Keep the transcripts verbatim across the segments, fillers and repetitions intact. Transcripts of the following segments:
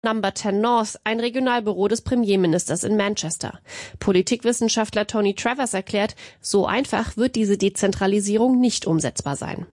Number zehn North, ein Regionalbüro des Premierministers in Manchester. Politikwissenschaftler Tony Travers erklärt, so einfach wird diese Dezentralisierung nicht umsetzbar sein.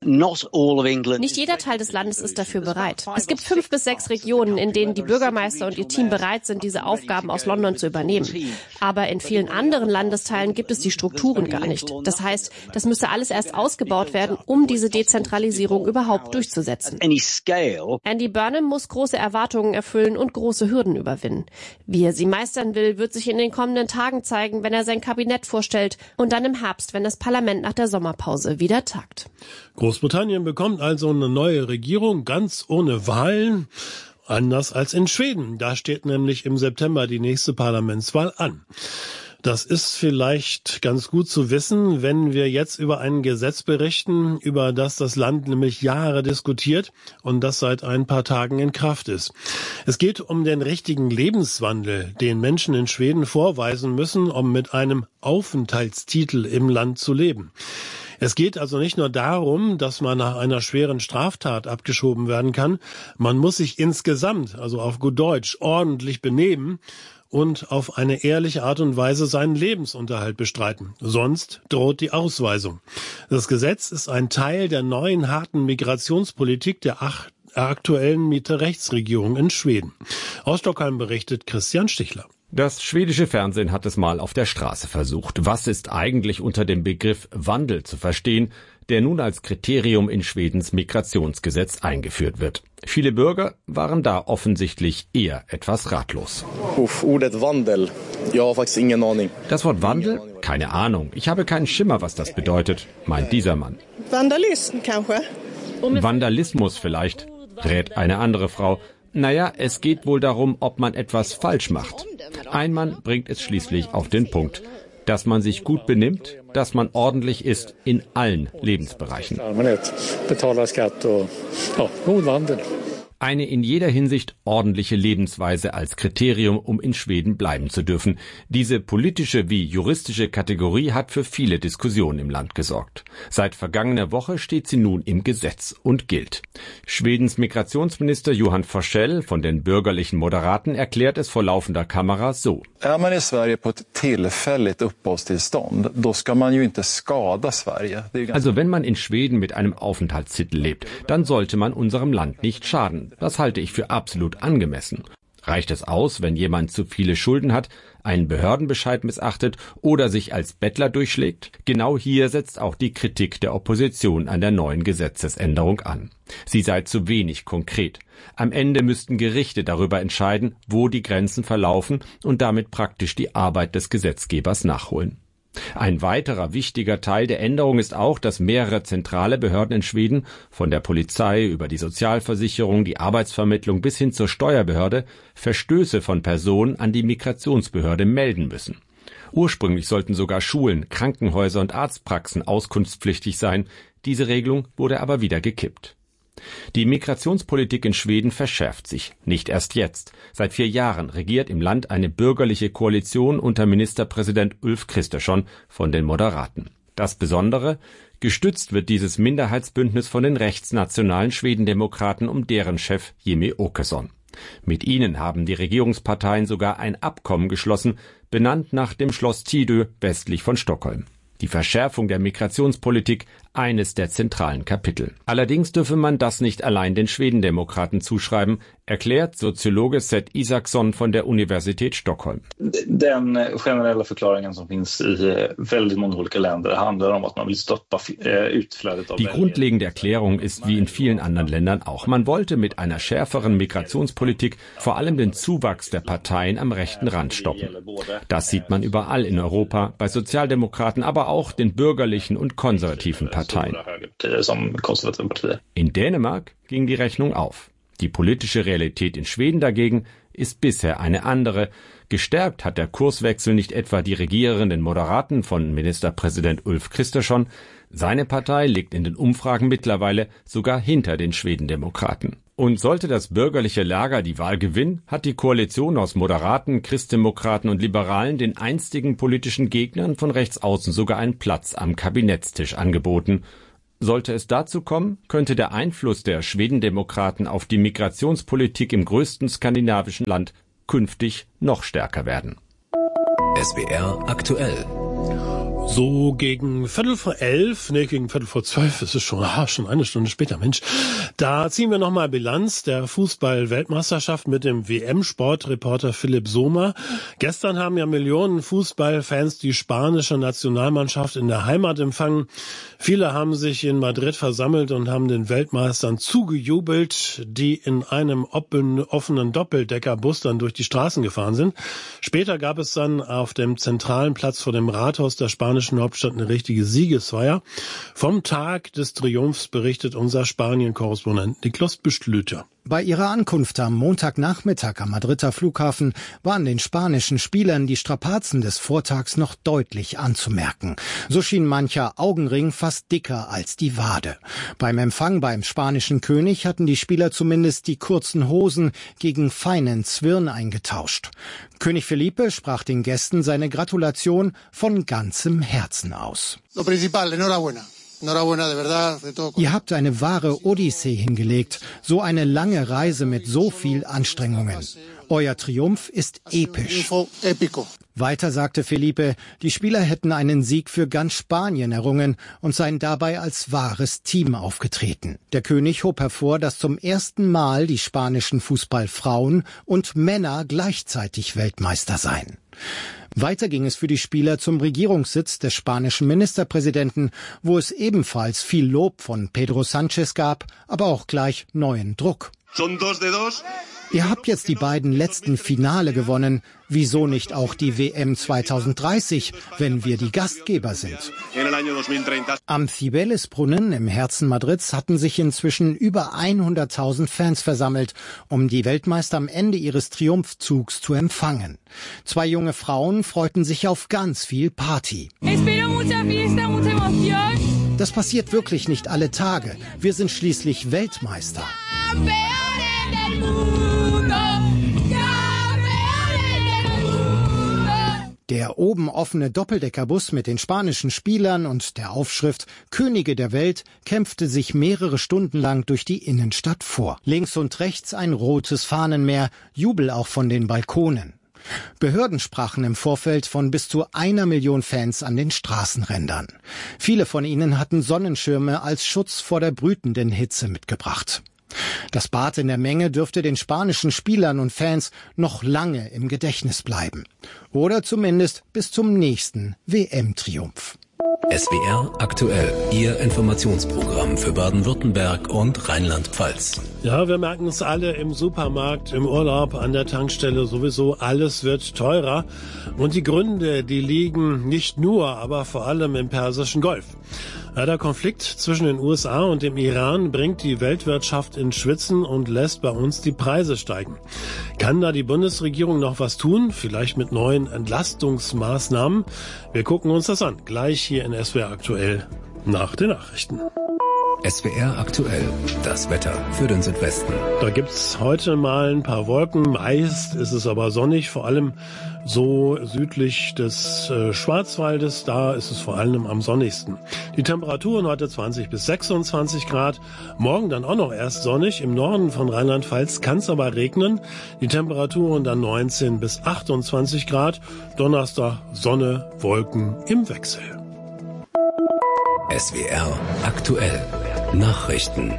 Nicht jeder Teil des Landes ist dafür bereit. Es gibt fünf bis sechs Regionen, in denen die Bürgermeister und ihr Team bereit sind, diese Aufgaben aus London zu übernehmen. Aber in vielen anderen Landesteilen gibt es die Strukturen gar nicht. Das heißt, das müsste alles erst ausgebaut werden, um diese Dezentralisierung überhaupt durchzusetzen. Andy Burnham muss große Erwartungen erfüllen und große Hürden überwinden. Wie er sie meistern will, wird sich in den kommenden Tagen zeigen, wenn er sein Kabinett vorstellt und dann im Herbst, wenn das Parlament nach der Sommerpause wieder tagt. Großbritannien bekommt also eine neue Regierung, ganz ohne Wahlen, anders als in Schweden. Da steht nämlich im September die nächste Parlamentswahl an. Das ist vielleicht ganz gut zu wissen, wenn wir jetzt über ein Gesetz berichten, über das das Land nämlich Jahre diskutiert und das seit ein paar Tagen in Kraft ist. Es geht um den richtigen Lebenswandel, den Menschen in Schweden vorweisen müssen, um mit einem Aufenthaltstitel im Land zu leben. Es geht also nicht nur darum, dass man nach einer schweren Straftat abgeschoben werden kann. Man muss sich insgesamt, also auf gut Deutsch, ordentlich benehmen und auf eine ehrliche Art und Weise seinen Lebensunterhalt bestreiten. Sonst droht die Ausweisung. Das Gesetz ist ein Teil der neuen harten Migrationspolitik der acht aktuellen Mitte-Rechts-Regierung in Schweden. Aus Stockholm berichtet Christian Stichler. Das schwedische Fernsehen hat es mal auf der Straße versucht. Was ist eigentlich unter dem Begriff Wandel zu verstehen, der nun als Kriterium in Schwedens Migrationsgesetz eingeführt wird? Viele Bürger waren da offensichtlich eher etwas ratlos. Uff, ordet Wandel. Ich habe faktiskt ingen Ahnung. Das Wort Wandel? Keine Ahnung. Ich habe keinen Schimmer, was das bedeutet, meint dieser Mann. Vandalism, kanske? Vandalismus vielleicht, rät eine andere Frau. Naja, es geht wohl darum, ob man etwas falsch macht. Ein Mann bringt es schließlich auf den Punkt. Dass man sich gut benimmt, dass man ordentlich ist in allen Lebensbereichen. Eine in jeder Hinsicht ordentliche Lebensweise als Kriterium, um in Schweden bleiben zu dürfen. Diese politische wie juristische Kategorie hat für viele Diskussionen im Land gesorgt. Seit vergangener Woche steht sie nun im Gesetz und gilt. Schwedens Migrationsminister Johan Forssell von den bürgerlichen Moderaten erklärt es vor laufender Kamera so. Är man i Sverige på ett tillfälligt uppehållstillstånd, då ska man ju inte skada Sverige. Also wenn man in Schweden mit einem Aufenthaltstitel lebt, dann sollte man unserem Land nicht schaden. Das halte ich für absolut angemessen. Reicht es aus, wenn jemand zu viele Schulden hat, einen Behördenbescheid missachtet oder sich als Bettler durchschlägt? Genau hier setzt auch die Kritik der Opposition an der neuen Gesetzesänderung an. Sie sei zu wenig konkret. Am Ende müssten Gerichte darüber entscheiden, wo die Grenzen verlaufen und damit praktisch die Arbeit des Gesetzgebers nachholen. Ein weiterer wichtiger Teil der Änderung ist auch, dass mehrere zentrale Behörden in Schweden, von der Polizei über die Sozialversicherung, die Arbeitsvermittlung bis hin zur Steuerbehörde, Verstöße von Personen an die Migrationsbehörde melden müssen. Ursprünglich sollten sogar Schulen, Krankenhäuser und Arztpraxen auskunftspflichtig sein. Diese Regelung wurde aber wieder gekippt. Die Migrationspolitik in Schweden verschärft sich, nicht erst jetzt. Seit vier Jahren regiert im Land eine bürgerliche Koalition unter Ministerpräsident Ulf Kristersson von den Moderaten. Das Besondere: Gestützt wird dieses Minderheitsbündnis von den rechtsnationalen Schwedendemokraten um deren Chef Jimmie Åkesson. Mit ihnen haben die Regierungsparteien sogar ein Abkommen geschlossen, benannt nach dem Schloss Tidö westlich von Stockholm. Die Verschärfung der Migrationspolitik eines der zentralen Kapitel. Allerdings dürfe man das nicht allein den Schwedendemokraten zuschreiben, erklärt Soziologe Seth Isaksson von der Universität Stockholm. Den generella förklaringen som finns i väldigt många olika länder handlar om att man vill stoppa utflödet av. Die grundlegende Erklärung ist wie in vielen anderen Ländern auch. Man wollte mit einer schärferen Migrationspolitik vor allem den Zuwachs der Parteien am rechten Rand stoppen. Das sieht man überall in Europa, bei Sozialdemokraten, aber auch den bürgerlichen und konservativen Parteien. In Dänemark ging die Rechnung auf. Die politische Realität in Schweden dagegen ist bisher eine andere. Gestärkt hat der Kurswechsel nicht etwa die regierenden Moderaten von Ministerpräsident Ulf Kristersson. Seine Partei liegt in den Umfragen mittlerweile sogar hinter den Schwedendemokraten. Und sollte das bürgerliche Lager die Wahl gewinnen, hat die Koalition aus Moderaten, Christdemokraten und Liberalen den einstigen politischen Gegnern von rechts außen sogar einen Platz am Kabinettstisch angeboten. Sollte es dazu kommen, könnte der Einfluss der Schwedendemokraten auf die Migrationspolitik im größten skandinavischen Land künftig noch stärker werden. S W R aktuell. So gegen Viertel vor elf, nee, gegen Viertel vor zwölf, es ist schon, ah, schon eine Stunde später, Mensch. Da ziehen wir nochmal Bilanz der Fußball-Weltmeisterschaft mit dem W M-Sportreporter Philipp Sohmer. Gestern haben ja Millionen Fußballfans die spanische Nationalmannschaft in der Heimat empfangen. Viele haben sich in Madrid versammelt und haben den Weltmeistern zugejubelt, die in einem offenen Doppeldeckerbus dann durch die Straßen gefahren sind. Später gab es dann auf dem zentralen Platz vor dem Rathaus der spanischen Hauptstadt eine richtige Siegesfeier. Vom Tag des Triumphs berichtet unser Spanien-Korrespondent Niklas Büstlüter. Bei ihrer Ankunft am Montagnachmittag am Madrider Flughafen waren den spanischen Spielern die Strapazen des Vortags noch deutlich anzumerken. So schien mancher Augenring fast dicker als die Wade. Beim Empfang beim spanischen König hatten die Spieler zumindest die kurzen Hosen gegen feinen Zwirn eingetauscht. König Felipe sprach den Gästen seine Gratulation von ganzem Herzen aus. Lo principal, enhorabuena. Ihr habt eine wahre Odyssee hingelegt, so eine lange Reise mit so viel Anstrengungen. Euer Triumph ist episch. Weiter sagte Felipe, die Spieler hätten einen Sieg für ganz Spanien errungen und seien dabei als wahres Team aufgetreten. Der König hob hervor, dass zum ersten Mal die spanischen Fußballfrauen und Männer gleichzeitig Weltmeister seien. Weiter ging es für die Spieler zum Regierungssitz des spanischen Ministerpräsidenten, wo es ebenfalls viel Lob von Pedro Sánchez gab, aber auch gleich neuen Druck. Ihr habt jetzt die beiden letzten Finale gewonnen. Wieso nicht auch die W M zwanzig dreißig, wenn wir die Gastgeber sind? Am Cibeles-Brunnen im Herzen Madrids hatten sich inzwischen über hunderttausend Fans versammelt, um die Weltmeister am Ende ihres Triumphzugs zu empfangen. Zwei junge Frauen freuten sich auf ganz viel Party. Das passiert wirklich nicht alle Tage. Wir sind schließlich Weltmeister. Der oben offene Doppeldeckerbus mit den spanischen Spielern und der Aufschrift Könige der Welt kämpfte sich mehrere Stunden lang durch die Innenstadt vor. Links und rechts ein rotes Fahnenmeer, Jubel auch von den Balkonen. Behörden sprachen im Vorfeld von bis zu einer Million Fans an den Straßenrändern. Viele von ihnen hatten Sonnenschirme als Schutz vor der brütenden Hitze mitgebracht. Das Bad in der Menge dürfte den spanischen Spielern und Fans noch lange im Gedächtnis bleiben. Oder zumindest bis zum nächsten W M-Triumph. S W R aktuell, Ihr Informationsprogramm für Baden-Württemberg und Rheinland-Pfalz. Ja, wir merken es alle im Supermarkt, im Urlaub, an der Tankstelle sowieso, alles wird teurer. Und die Gründe, die liegen nicht nur, aber vor allem im Persischen Golf. Ja, der Konflikt zwischen den U S A und dem Iran bringt die Weltwirtschaft ins Schwitzen und lässt bei uns die Preise steigen. Kann da die Bundesregierung noch was tun? Vielleicht mit neuen Entlastungsmaßnahmen? Wir gucken uns das an, gleich hier in S W R aktuell nach den Nachrichten. S W R aktuell, das Wetter für den Südwesten. Da gibt's heute mal ein paar Wolken, meist ist es aber sonnig, vor allem so südlich des äh, Schwarzwaldes, da ist es vor allem am sonnigsten. Die Temperaturen heute zwanzig bis sechsundzwanzig Grad, morgen dann auch noch erst sonnig, im Norden von Rheinland-Pfalz kann es aber regnen, die Temperaturen dann neunzehn bis achtundzwanzig Grad, Donnerstag Sonne, Wolken im Wechsel. S W R aktuell. Nachrichten.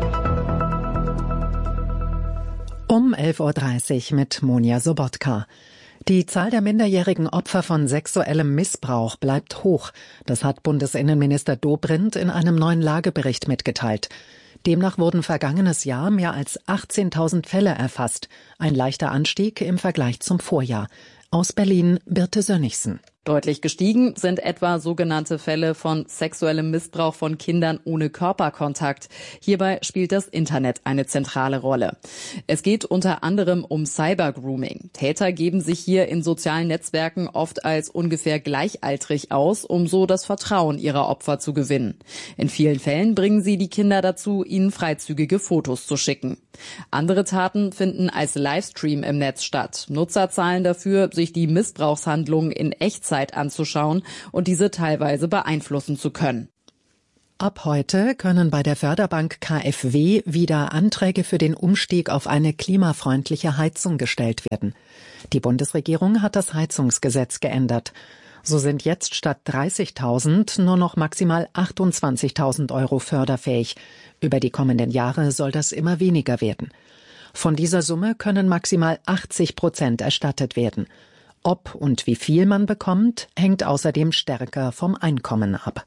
Um elf Uhr dreißig mit Monja Sobotka. Die Zahl der minderjährigen Opfer von sexuellem Missbrauch bleibt hoch. Das hat Bundesinnenminister Dobrindt in einem neuen Lagebericht mitgeteilt. Demnach wurden vergangenes Jahr mehr als achtzehntausend Fälle erfasst. Ein leichter Anstieg im Vergleich zum Vorjahr. Aus Berlin Birte Sönnigsen. Deutlich gestiegen sind etwa sogenannte Fälle von sexuellem Missbrauch von Kindern ohne Körperkontakt. Hierbei spielt das Internet eine zentrale Rolle. Es geht unter anderem um Cybergrooming. Täter geben sich hier in sozialen Netzwerken oft als ungefähr gleichaltrig aus, um so das Vertrauen ihrer Opfer zu gewinnen. In vielen Fällen bringen sie die Kinder dazu, ihnen freizügige Fotos zu schicken. Andere Taten finden als Livestream im Netz statt. Nutzer zahlen dafür, sich die Missbrauchshandlungen in Echtzeit anzuschauen und diese teilweise beeinflussen zu können. Ab heute können bei der Förderbank K f W wieder Anträge für den Umstieg auf eine klimafreundliche Heizung gestellt werden. Die Bundesregierung hat das Heizungsgesetz geändert. So sind jetzt statt dreißigtausend nur noch maximal achtundzwanzigtausend Euro förderfähig. Über die kommenden Jahre soll das immer weniger werden. Von dieser Summe können maximal achtzig Prozent erstattet werden. Ob und wie viel man bekommt, hängt außerdem stärker vom Einkommen ab.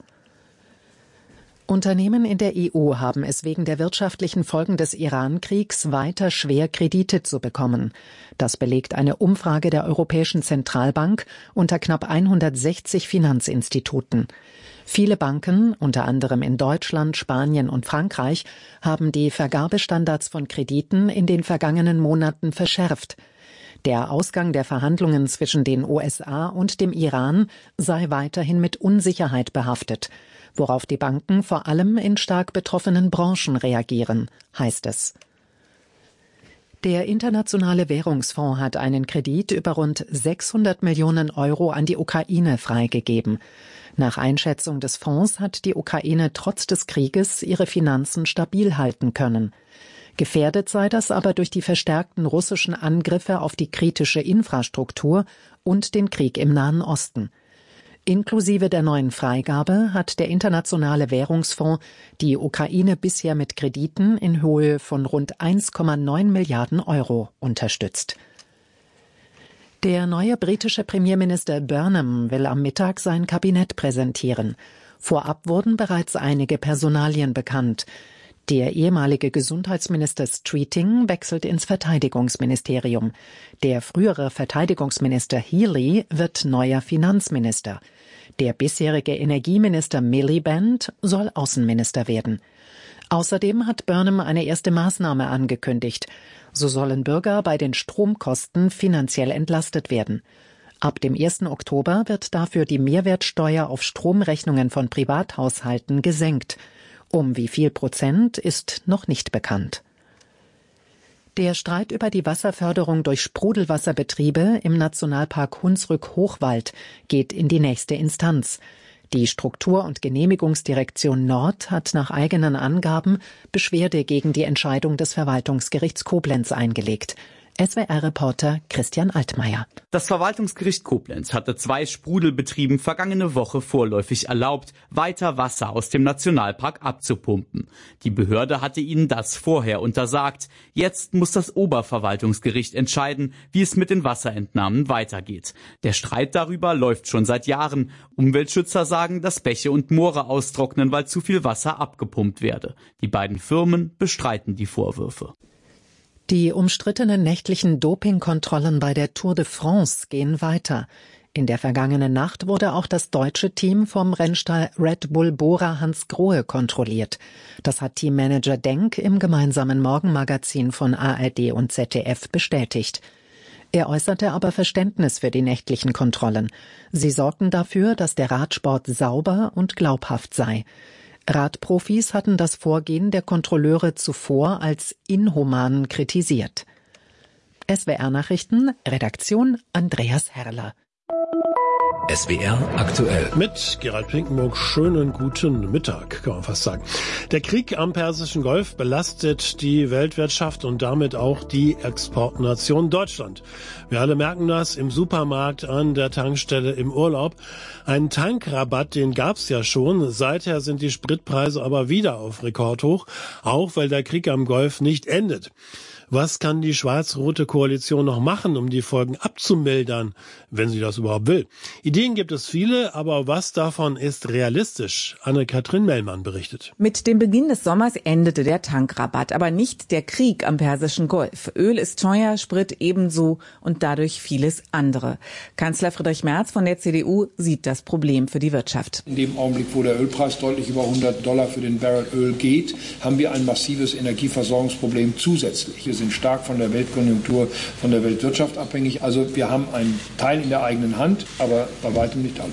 Unternehmen in der E U haben es wegen der wirtschaftlichen Folgen des Iran-Kriegs weiter schwer, Kredite zu bekommen. Das belegt eine Umfrage der Europäischen Zentralbank unter knapp hundertsechzig Finanzinstituten. Viele Banken, unter anderem in Deutschland, Spanien und Frankreich, haben die Vergabestandards von Krediten in den vergangenen Monaten verschärft. Der Ausgang der Verhandlungen zwischen den U S A und dem Iran sei weiterhin mit Unsicherheit behaftet, worauf die Banken vor allem in stark betroffenen Branchen reagieren, heißt es. Der Internationale Währungsfonds hat einen Kredit über rund sechshundert Millionen Euro an die Ukraine freigegeben. Nach Einschätzung des Fonds hat die Ukraine trotz des Krieges ihre Finanzen stabil halten können. Gefährdet sei das aber durch die verstärkten russischen Angriffe auf die kritische Infrastruktur und den Krieg im Nahen Osten. Inklusive der neuen Freigabe hat der Internationale Währungsfonds die Ukraine bisher mit Krediten in Höhe von rund eins Komma neun Milliarden Euro unterstützt. Der neue britische Premierminister Burnham will am Mittag sein Kabinett präsentieren. Vorab wurden bereits einige Personalien bekannt. Der ehemalige Gesundheitsminister Streeting wechselt ins Verteidigungsministerium. Der frühere Verteidigungsminister Healey wird neuer Finanzminister. Der bisherige Energieminister Miliband soll Außenminister werden. Außerdem hat Burnham eine erste Maßnahme angekündigt. So sollen Bürger bei den Stromkosten finanziell entlastet werden. Ab dem ersten Oktober wird dafür die Mehrwertsteuer auf Stromrechnungen von Privathaushalten gesenkt. Um wie viel Prozent ist noch nicht bekannt. Der Streit über die Wasserförderung durch Sprudelwasserbetriebe im Nationalpark Hunsrück-Hochwald geht in die nächste Instanz. Die Struktur- und Genehmigungsdirektion Nord hat nach eigenen Angaben Beschwerde gegen die Entscheidung des Verwaltungsgerichts Koblenz eingelegt. S W R-Reporter Christian Altmaier. Das Verwaltungsgericht Koblenz hatte zwei Sprudelbetrieben vergangene Woche vorläufig erlaubt, weiter Wasser aus dem Nationalpark abzupumpen. Die Behörde hatte ihnen das vorher untersagt. Jetzt muss das Oberverwaltungsgericht entscheiden, wie es mit den Wasserentnahmen weitergeht. Der Streit darüber läuft schon seit Jahren. Umweltschützer sagen, dass Bäche und Moore austrocknen, weil zu viel Wasser abgepumpt werde. Die beiden Firmen bestreiten die Vorwürfe. Die umstrittenen nächtlichen Dopingkontrollen bei der Tour de France gehen weiter. In der vergangenen Nacht wurde auch das deutsche Team vom Rennstall Red Bull Bora Hansgrohe kontrolliert. Das hat Teammanager Denk im gemeinsamen Morgenmagazin von A R D und Z D F bestätigt. Er äußerte aber Verständnis für die nächtlichen Kontrollen. Sie sorgten dafür, dass der Radsport sauber und glaubhaft sei. Radprofis hatten das Vorgehen der Kontrolleure zuvor als inhuman kritisiert. S W R-Nachrichten, Redaktion Andreas Herrler. S W R aktuell. Mit Gerald Pinkenburg, schönen guten Mittag, kann man fast sagen. Der Krieg am Persischen Golf belastet die Weltwirtschaft und damit auch die Exportnation Deutschland. Wir alle merken das im Supermarkt, an der Tankstelle, im Urlaub. Einen Tankrabatt, den gab's ja schon. Seither sind die Spritpreise aber wieder auf Rekordhoch, auch weil der Krieg am Golf nicht endet. Was kann die schwarz-rote Koalition noch machen, um die Folgen abzumildern, wenn sie das überhaupt will? Ideen gibt es viele, aber was davon ist realistisch? Anne-Kathrin Mellmann berichtet. Mit dem Beginn des Sommers endete der Tankrabatt, aber nicht der Krieg am Persischen Golf. Öl ist teuer, Sprit ebenso und dadurch vieles andere. Kanzler Friedrich Merz von der C D U sieht das Problem für die Wirtschaft. In dem Augenblick, wo der Ölpreis deutlich über hundert Dollar für den Barrel Öl geht, haben wir ein massives Energieversorgungsproblem zusätzlich. Wir sind stark von der Weltkonjunktur, von der Weltwirtschaft abhängig. Also wir haben einen Teil in der eigenen Hand, aber bei weitem nicht alles.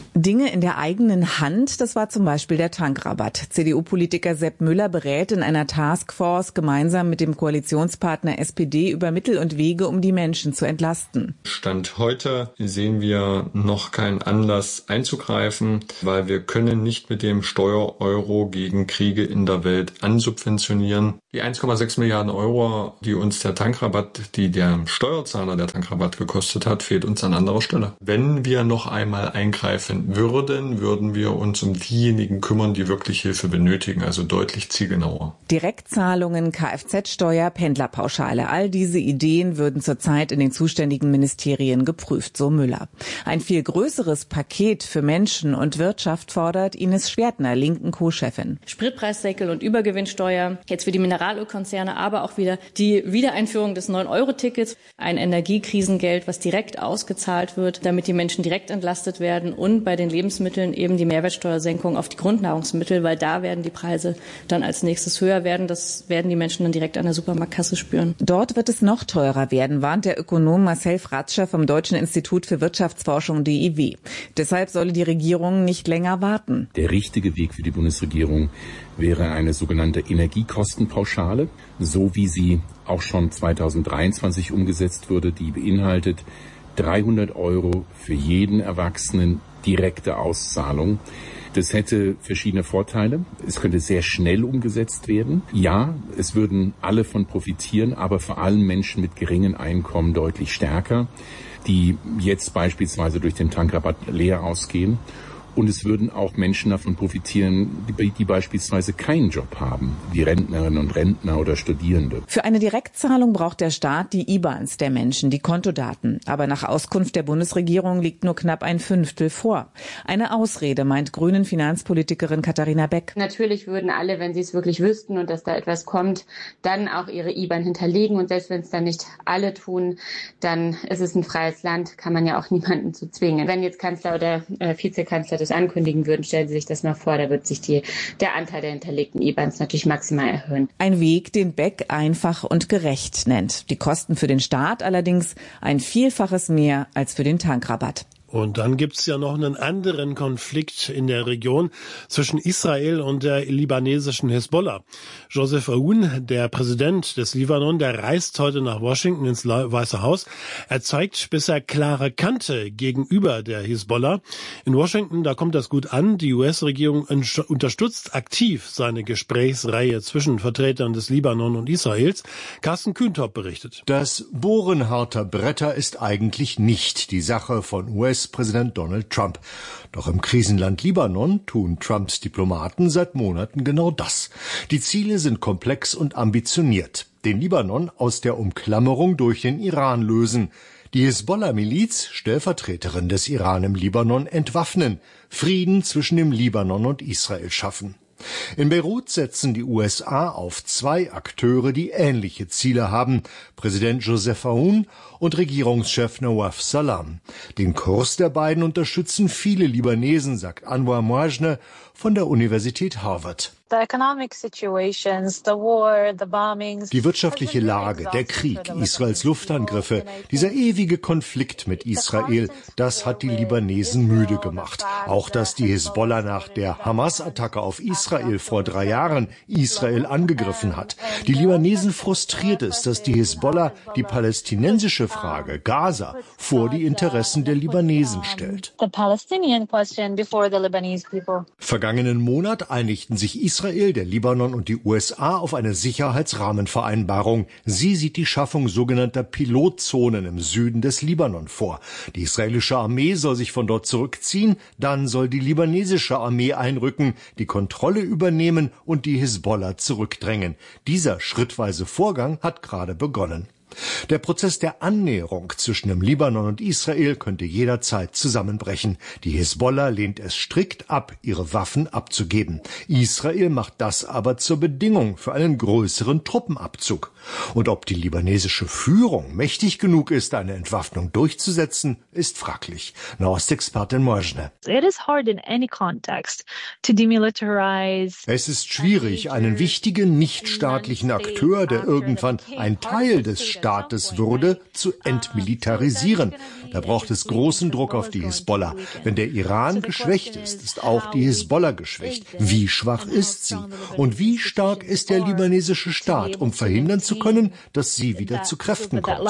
Dinge in der eigenen Hand, das war zum Beispiel der Tankrabatt. C D U-Politiker Sepp Müller berät in einer Taskforce gemeinsam mit dem Koalitionspartner S P D über Mittel und Wege, um die Menschen zu entlasten. Stand heute sehen wir noch keinen Anlass einzugreifen, weil wir können nicht mit dem Steuereuro gegen Kriege in der Welt ansubventionieren. Die eins Komma sechs Milliarden Euro, die uns der Tankrabatt, die der Steuerzahler der Tankrabatt gekostet hat, fehlt uns an anderer Stelle. Wenn wir noch einmal eingreifen würden, würden wir uns um diejenigen kümmern, die wirklich Hilfe benötigen, also deutlich zielgenauer. Direktzahlungen, Kfz-Steuer, Pendlerpauschale, all diese Ideen würden zurzeit in den zuständigen Ministerien geprüft, so Müller. Ein viel größeres Paket für Menschen und Wirtschaft fordert Ines Schwertner, linken Co-Chefin. Spritpreisdeckel und Übergewinnsteuer, jetzt für die Mineralölkonzerne, aber auch wieder die Wiedereinführung des neun Euro Tickets, ein Energiekrisengeld, was direkt ausgezahlt wird, damit die Menschen direkt entlastet werden, und bei den Lebensmitteln eben die Mehrwertsteuersenkung auf die Grundnahrungsmittel, weil da werden die Preise dann als nächstes höher werden. Das werden die Menschen dann direkt an der Supermarktkasse spüren. Dort wird es noch teurer werden, warnt der Ökonom Marcel Fratscher vom Deutschen Institut für Wirtschaftsforschung D I W. Deshalb solle die Regierung nicht länger warten. Der richtige Weg für die Bundesregierung wäre eine sogenannte Energiekostenpauschale, so wie sie auch schon zweitausenddreiundzwanzig umgesetzt wurde, die beinhaltet dreihundert Euro für jeden Erwachsenen direkte Auszahlung. Das hätte verschiedene Vorteile. Es könnte sehr schnell umgesetzt werden. Ja, es würden alle von profitieren, aber vor allem Menschen mit geringen Einkommen deutlich stärker, die jetzt beispielsweise durch den Tankrabatt leer ausgehen. Und es würden auch Menschen davon profitieren, die, die beispielsweise keinen Job haben, wie Rentnerinnen und Rentner oder Studierende. Für eine Direktzahlung braucht der Staat die I B A Ns der Menschen, die Kontodaten. Aber nach Auskunft der Bundesregierung liegt nur knapp ein Fünftel vor. Eine Ausrede, meint Grünen Finanzpolitikerin Katharina Beck. Natürlich würden alle, wenn sie es wirklich wüssten und dass da etwas kommt, dann auch ihre I B A N hinterlegen. Und selbst wenn es dann nicht alle tun, dann ist es ein freies Land, kann man ja auch niemanden zu zwingen. Wenn jetzt Kanzler oder äh, Vizekanzler das ankündigen würden, stellen Sie sich das mal vor, da wird sich die, der Anteil der hinterlegten I B A Ns natürlich maximal erhöhen. Ein Weg, den Beck einfach und gerecht nennt. Die Kosten für den Staat allerdings ein Vielfaches mehr als für den Tankrabatt. Und dann gibt's ja noch einen anderen Konflikt in der Region zwischen Israel und der libanesischen Hisbollah. Joseph Aoun, der Präsident des Libanon, der reist heute nach Washington ins Weiße Haus. Er zeigt bisher klare Kante gegenüber der Hisbollah. In Washington, da kommt das gut an. Die U S-Regierung unterstützt aktiv seine Gesprächsreihe zwischen Vertretern des Libanon und Israels. Carsten Kühntop berichtet. Das Bohren harter Bretter ist eigentlich nicht die Sache von U S Präsident Donald Trump. Doch im Krisenland Libanon tun Trumps Diplomaten seit Monaten genau das. Die Ziele sind komplex und ambitioniert. Den Libanon aus der Umklammerung durch den Iran lösen. Die Hisbollah-Miliz, Stellvertreterin des Iran im Libanon, entwaffnen. Frieden zwischen dem Libanon und Israel schaffen. In Beirut setzen die U S A auf zwei Akteure, die ähnliche Ziele haben, Präsident Joseph Aoun und Regierungschef Nawaf Salam. Den Kurs der beiden unterstützen viele Libanesen, sagt Anwar Mouajne von der Universität Harvard. Die wirtschaftliche Lage, der Krieg, Israels Luftangriffe, dieser ewige Konflikt mit Israel, das hat die Libanesen müde gemacht. Auch, dass die Hisbollah nach der Hamas-Attacke auf Israel vor drei Jahren Israel angegriffen hat. Die Libanesen frustriert es, dass die Hisbollah die palästinensische Frage, Gaza, vor die Interessen der Libanesen stellt. Vergangenen Monat einigten sich Israel, der Libanon und die U S A auf eine Sicherheitsrahmenvereinbarung. Sie sieht die Schaffung sogenannter Pilotzonen im Süden des Libanon vor. Die israelische Armee soll sich von dort zurückziehen, dann soll die libanesische Armee einrücken, die Kontrolle übernehmen und die Hisbollah zurückdrängen. Dieser schrittweise Vorgang hat gerade begonnen. Der Prozess der Annäherung zwischen dem Libanon und Israel könnte jederzeit zusammenbrechen. Die Hisbollah lehnt es strikt ab, ihre Waffen abzugeben. Israel macht das aber zur Bedingung für einen größeren Truppenabzug. Und ob die libanesische Führung mächtig genug ist, eine Entwaffnung durchzusetzen, ist fraglich. Nahostexpertin Mouajne. Es ist schwierig, einen wichtigen nichtstaatlichen Akteur, der irgendwann ein Teil des Staates Würde zu entmilitarisieren. Da braucht es großen Druck auf die Hisbollah. Wenn der Iran geschwächt ist, ist auch die Hisbollah geschwächt. Wie schwach ist sie? Und wie stark ist der libanesische Staat, um verhindern zu können, dass sie wieder zu Kräften kommt?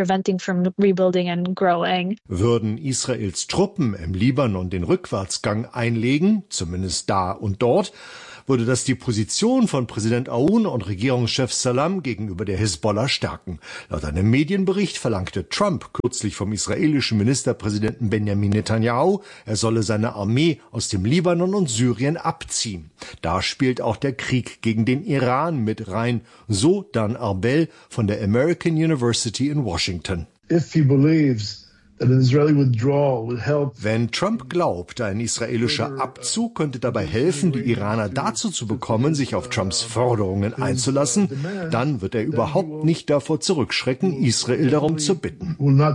Würden Israels Truppen im Libanon den Rückwärtsgang einlegen, zumindest da und dort, würde das die Position von Präsident Aoun und Regierungschef Salam gegenüber der Hisbollah stärken. Laut einem Medienbericht verlangte Trump kürzlich vom israelischen Ministerpräsidenten Benjamin Netanyahu, er solle seine Armee aus dem Libanon und Syrien abziehen. Da spielt auch der Krieg gegen den Iran mit rein, so Dan Arbel von der American University in Washington. If he believes Wenn Trump glaubt, ein israelischer Abzug könnte dabei helfen, die Iraner dazu zu bekommen, sich auf Trumps Forderungen einzulassen, dann wird er überhaupt nicht davor zurückschrecken, Israel darum zu bitten.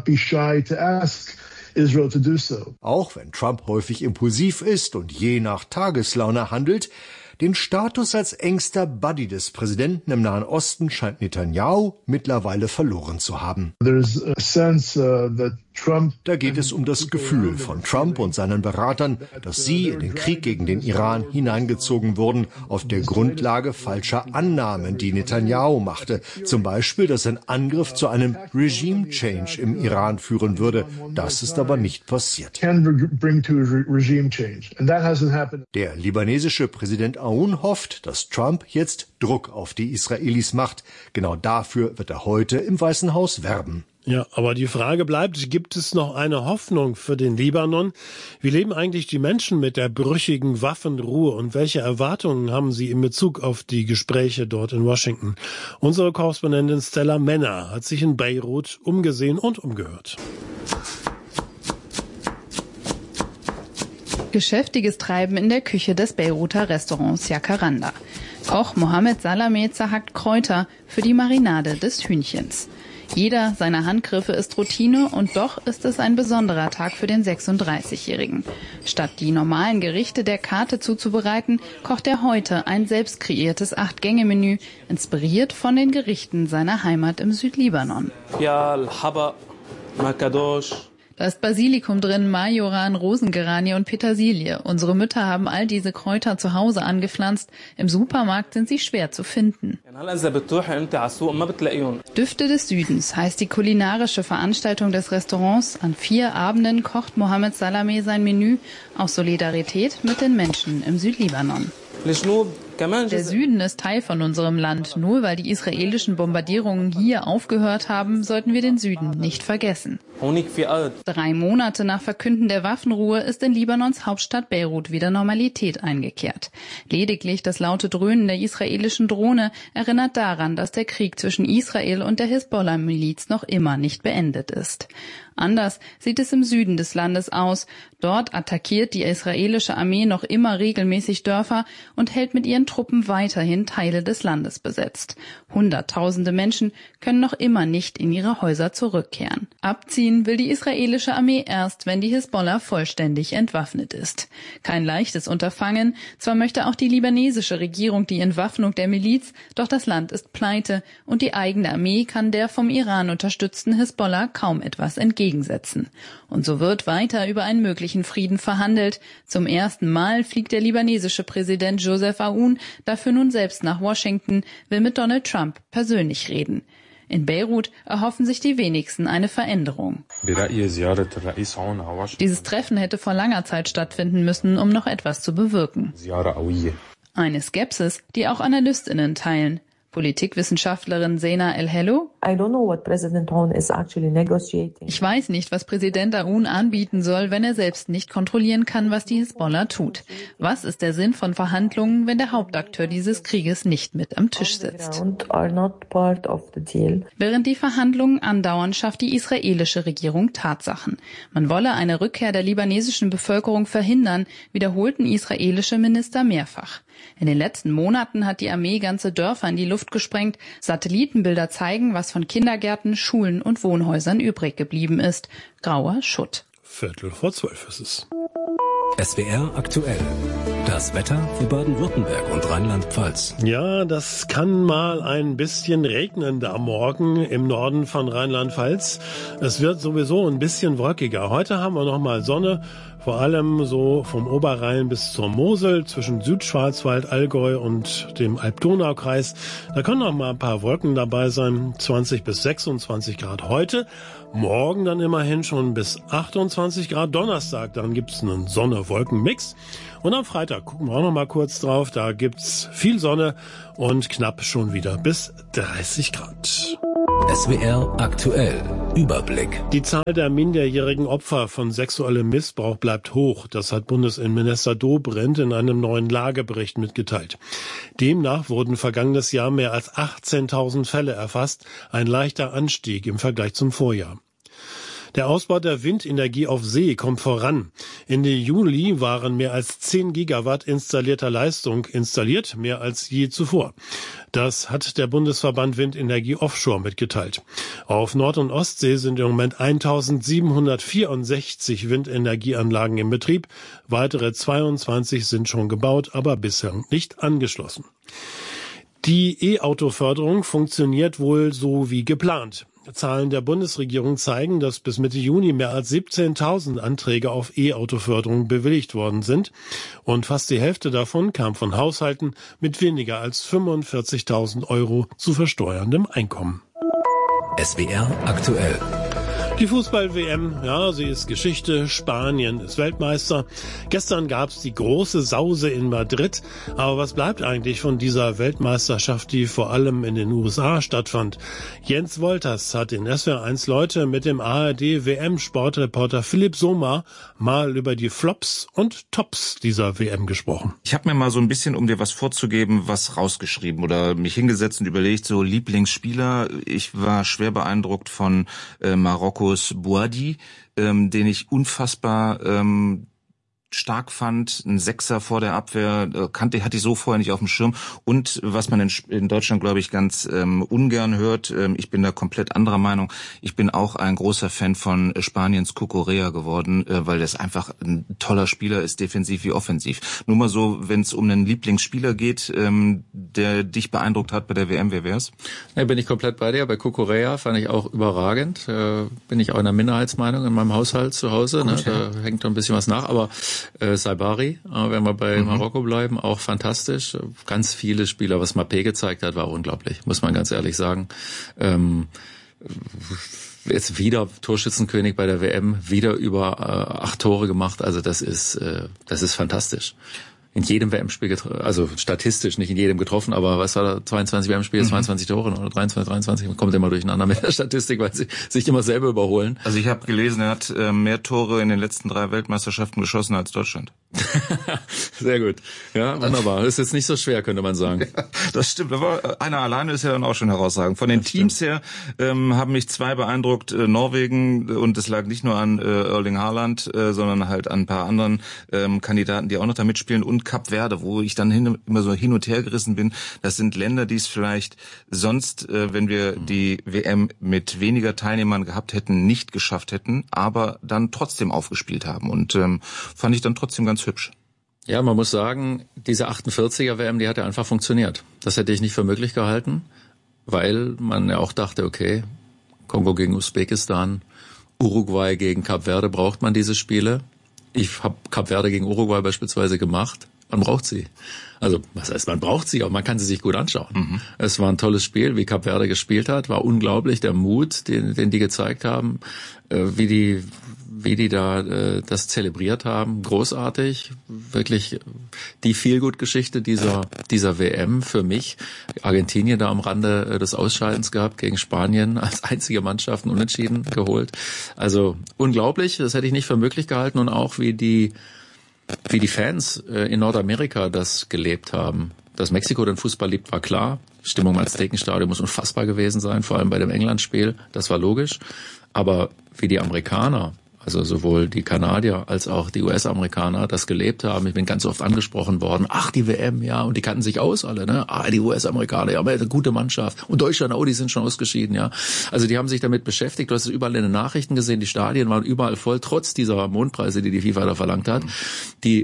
Auch wenn Trump häufig impulsiv ist und je nach Tageslaune handelt, den Status als engster Buddy des Präsidenten im Nahen Osten scheint Netanyahu mittlerweile verloren zu haben. Da geht es um das Gefühl von Trump und seinen Beratern, dass sie in den Krieg gegen den Iran hineingezogen wurden, auf der Grundlage falscher Annahmen, die Netanyahu machte. Zum Beispiel, dass ein Angriff zu einem Regime Change im Iran führen würde. Das ist aber nicht passiert. Der libanesische Präsident Aoun hofft, dass Trump jetzt Druck auf die Israelis macht. Genau dafür wird er heute im Weißen Haus werben. Ja, aber die Frage bleibt, gibt es noch eine Hoffnung für den Libanon? Wie leben eigentlich die Menschen mit der brüchigen Waffenruhe und welche Erwartungen haben sie in Bezug auf die Gespräche dort in Washington? Unsere Korrespondentin Stella Menner hat sich in Beirut umgesehen und umgehört. Geschäftiges Treiben in der Küche des Beiruter Restaurants Jacaranda. Koch Mohamed Salameh zerhackt Kräuter für die Marinade des Hühnchens. Jeder seiner Handgriffe ist Routine und doch ist es ein besonderer Tag für den sechsunddreißigjährigen. Statt die normalen Gerichte der Karte zuzubereiten, kocht er heute ein selbst kreiertes Acht-Gänge-Menü, inspiriert von den Gerichten seiner Heimat im Südlibanon. Da ist Basilikum drin, Majoran, Rosengeranie und Petersilie. Unsere Mütter haben all diese Kräuter zu Hause angepflanzt. Im Supermarkt sind sie schwer zu finden. Düfte des Südens heißt die kulinarische Veranstaltung des Restaurants. An vier Abenden kocht Mohamed Salameh sein Menü aus Solidarität mit den Menschen im Südlibanon. Der Süden ist Teil von unserem Land. Nur weil die israelischen Bombardierungen hier aufgehört haben, sollten wir den Süden nicht vergessen. Drei Monate nach Verkünden der Waffenruhe ist in Libanons Hauptstadt Beirut wieder Normalität eingekehrt. Lediglich das laute Dröhnen der israelischen Drohne erinnert daran, dass der Krieg zwischen Israel und der Hisbollah-Miliz noch immer nicht beendet ist. Anders sieht es im Süden des Landes aus. Dort attackiert die israelische Armee noch immer regelmäßig Dörfer und hält mit ihren Truppen weiterhin Teile des Landes besetzt. Hunderttausende Menschen können noch immer nicht in ihre Häuser zurückkehren. Abziehen will die israelische Armee erst, wenn die Hisbollah vollständig entwaffnet ist. Kein leichtes Unterfangen. Zwar möchte auch die libanesische Regierung die Entwaffnung der Miliz, doch das Land ist pleite und die eigene Armee kann der vom Iran unterstützten Hisbollah kaum etwas entgegensetzen. Und so wird weiter über einen möglichen Frieden verhandelt. Zum ersten Mal fliegt der libanesische Präsident Joseph Aoun dafür nun selbst nach Washington, will mit Donald Trump persönlich reden. In Beirut erhoffen sich die wenigsten eine Veränderung. Dieses Treffen hätte vor langer Zeit stattfinden müssen, um noch etwas zu bewirken. Eine Skepsis, die auch AnalystInnen teilen. Politikwissenschaftlerin Sena El-Hello. Ich weiß nicht, was Präsident Aoun anbieten soll, wenn er selbst nicht kontrollieren kann, was die Hisbollah tut. Was ist der Sinn von Verhandlungen, wenn der Hauptakteur dieses Krieges nicht mit am Tisch sitzt? Während die Verhandlungen andauern, schafft die israelische Regierung Tatsachen. Man wolle eine Rückkehr der libanesischen Bevölkerung verhindern, wiederholten israelische Minister mehrfach. In den letzten Monaten hat die Armee ganze Dörfer in die Luft gesprengt. Satellitenbilder zeigen, was von Kindergärten, Schulen und Wohnhäusern übrig geblieben ist. Grauer Schutt. Viertel vor zwölf ist es. S W R aktuell. Das Wetter für Baden-Württemberg und Rheinland-Pfalz. Ja, das kann mal ein bisschen regnen da morgen im Norden von Rheinland-Pfalz. Es wird sowieso ein bisschen wolkiger. Heute haben wir noch mal Sonne, vor allem so vom Oberrhein bis zur Mosel, zwischen Südschwarzwald, Allgäu und dem Alb-Donau-Kreis. Da können noch mal ein paar Wolken dabei sein, zwanzig bis sechsundzwanzig Grad heute. Morgen dann immerhin schon bis achtundzwanzig Grad. Donnerstag, dann gibt's einen Sonne-Wolken-Mix. Und am Freitag gucken wir auch noch mal kurz drauf. Da gibt's viel Sonne und knapp schon wieder bis dreißig Grad. S W R aktuell. Überblick. Die Zahl der minderjährigen Opfer von sexuellem Missbrauch bleibt hoch. Das hat Bundesinnenminister Dobrindt in einem neuen Lagebericht mitgeteilt. Demnach wurden vergangenes Jahr mehr als achtzehntausend Fälle erfasst. Ein leichter Anstieg im Vergleich zum Vorjahr. Der Ausbau der Windenergie auf See kommt voran. Ende Juli waren mehr als zehn Gigawatt installierter Leistung installiert, mehr als je zuvor. Das hat der Bundesverband Windenergie Offshore mitgeteilt. Auf Nord- und Ostsee sind im Moment eintausendsiebenhundertvierundsechzig Windenergieanlagen im Betrieb. Weitere zweiundzwanzig sind schon gebaut, aber bisher nicht angeschlossen. Die E-Auto-Förderung funktioniert wohl so wie geplant. Zahlen der Bundesregierung zeigen, dass bis Mitte Juni mehr als siebzehntausend Anträge auf E-Auto-Förderung bewilligt worden sind. Und fast die Hälfte davon kam von Haushalten mit weniger als fünfundvierzigtausend Euro zu versteuerndem Einkommen. S W R aktuell. Die Fußball-W M, ja, sie ist Geschichte. Spanien ist Weltmeister. Gestern gab's die große Sause in Madrid. Aber was bleibt eigentlich von dieser Weltmeisterschaft, die vor allem in den U S A stattfand? Jens Wolters hat in S W R eins Leute mit dem A R D-W M-Sportreporter Philipp Sommer mal über die Flops und Tops dieser W M gesprochen. Ich habe mir mal so ein bisschen, um dir was vorzugeben, was rausgeschrieben oder mich hingesetzt und überlegt, so Lieblingsspieler. Ich war schwer beeindruckt von äh, Marokko. Bouhaddi, ähm, den ich unfassbar ähm, stark fand, ein Sechser vor der Abwehr, äh, kannte, hatte ich so vorher nicht auf dem Schirm. Und was man in, in Deutschland, glaube ich, ganz ähm, ungern hört, ähm, ich bin da komplett anderer Meinung, ich bin auch ein großer Fan von äh, Spaniens Cucurella geworden, äh, weil das einfach ein toller Spieler ist, defensiv wie offensiv. Nur mal so, wenn es um einen Lieblingsspieler geht, ähm, der dich beeindruckt hat bei der W M, wer wär's? Ja, bin ich komplett bei dir. Bei Cucurella fand ich auch überragend. Äh, bin ich auch in einer Minderheitsmeinung in meinem Haushalt zu Hause. Gut, ne? Ja. Da hängt noch ein bisschen was nach, aber Äh, Saibari, äh, wenn wir bei mhm. Marokko bleiben, auch fantastisch. Ganz viele Spieler, was Mbappé gezeigt hat, war unglaublich, muss man ganz ehrlich sagen. Ähm, jetzt wieder Torschützenkönig bei der W M, wieder über äh, acht Tore gemacht. Also das ist, äh, das ist fantastisch. In jedem W M-Spiel, getro- also statistisch nicht in jedem getroffen, aber was war da, zweiundzwanzig W M-Spiele, mhm. zweiundzwanzig Tore oder dreiundzwanzig, dreiundzwanzig, man kommt immer durcheinander mit der Statistik, weil sie sich immer selber überholen. Also ich habe gelesen, er hat äh, mehr Tore in den letzten drei Weltmeisterschaften geschossen als Deutschland. Sehr gut. Ja, wunderbar. Das ist jetzt nicht so schwer, könnte man sagen. Ja, das stimmt, aber einer alleine ist ja dann auch schon herausragend. Von den das Teams stimmt. her ähm, haben mich zwei beeindruckt, äh, Norwegen, und es lag nicht nur an äh, Erling Haaland, äh, sondern halt an ein paar anderen ähm, Kandidaten, die auch noch da mitspielen, und Kap Verde, wo ich dann hin, immer so hin und her gerissen bin. Das sind Länder, die es vielleicht sonst, äh, wenn wir mhm. die W M mit weniger Teilnehmern gehabt hätten, nicht geschafft hätten, aber dann trotzdem aufgespielt haben. Und ähm, fand ich dann trotzdem ganz hübsch. Ja, man muss sagen, diese achtundvierziger W M, die hat ja einfach funktioniert. Das hätte ich nicht für möglich gehalten, weil man ja auch dachte, okay, Kongo gegen Usbekistan, Uruguay gegen Kap Verde, braucht man diese Spiele. Ich habe Kap Verde gegen Uruguay beispielsweise gemacht. Man braucht sie. Also, was heißt, man braucht sie, aber man kann sie sich gut anschauen. Mhm. Es war ein tolles Spiel, wie Kap Verde gespielt hat, war unglaublich, der Mut, den, den die gezeigt haben, äh, wie die, wie die da äh, das zelebriert haben, großartig, wirklich die Feelgood-Geschichte dieser dieser W M für mich. Argentinien da am Rande äh, des Ausscheidens gehabt gegen Spanien, als einzige Mannschaft unentschieden geholt. Also unglaublich, das hätte ich nicht für möglich gehalten, und auch wie die wie die Fans äh, in Nordamerika das gelebt haben. Dass Mexiko den Fußball liebt, war klar. Stimmung im Aztekenstadion muss unfassbar gewesen sein, vor allem bei dem England-Spiel, das war logisch. Aber wie die Amerikaner, also sowohl die Kanadier als auch die U S-Amerikaner das gelebt haben. Ich bin ganz oft angesprochen worden, ach, die W M, ja, und die kannten sich aus alle, ne? Ah, die U S-Amerikaner, ja, aber eine gute Mannschaft. Und Deutschland, oh, die sind schon ausgeschieden, ja. Also die haben sich damit beschäftigt, du hast es überall in den Nachrichten gesehen, die Stadien waren überall voll, trotz dieser Mondpreise, die die FIFA da verlangt hat. Die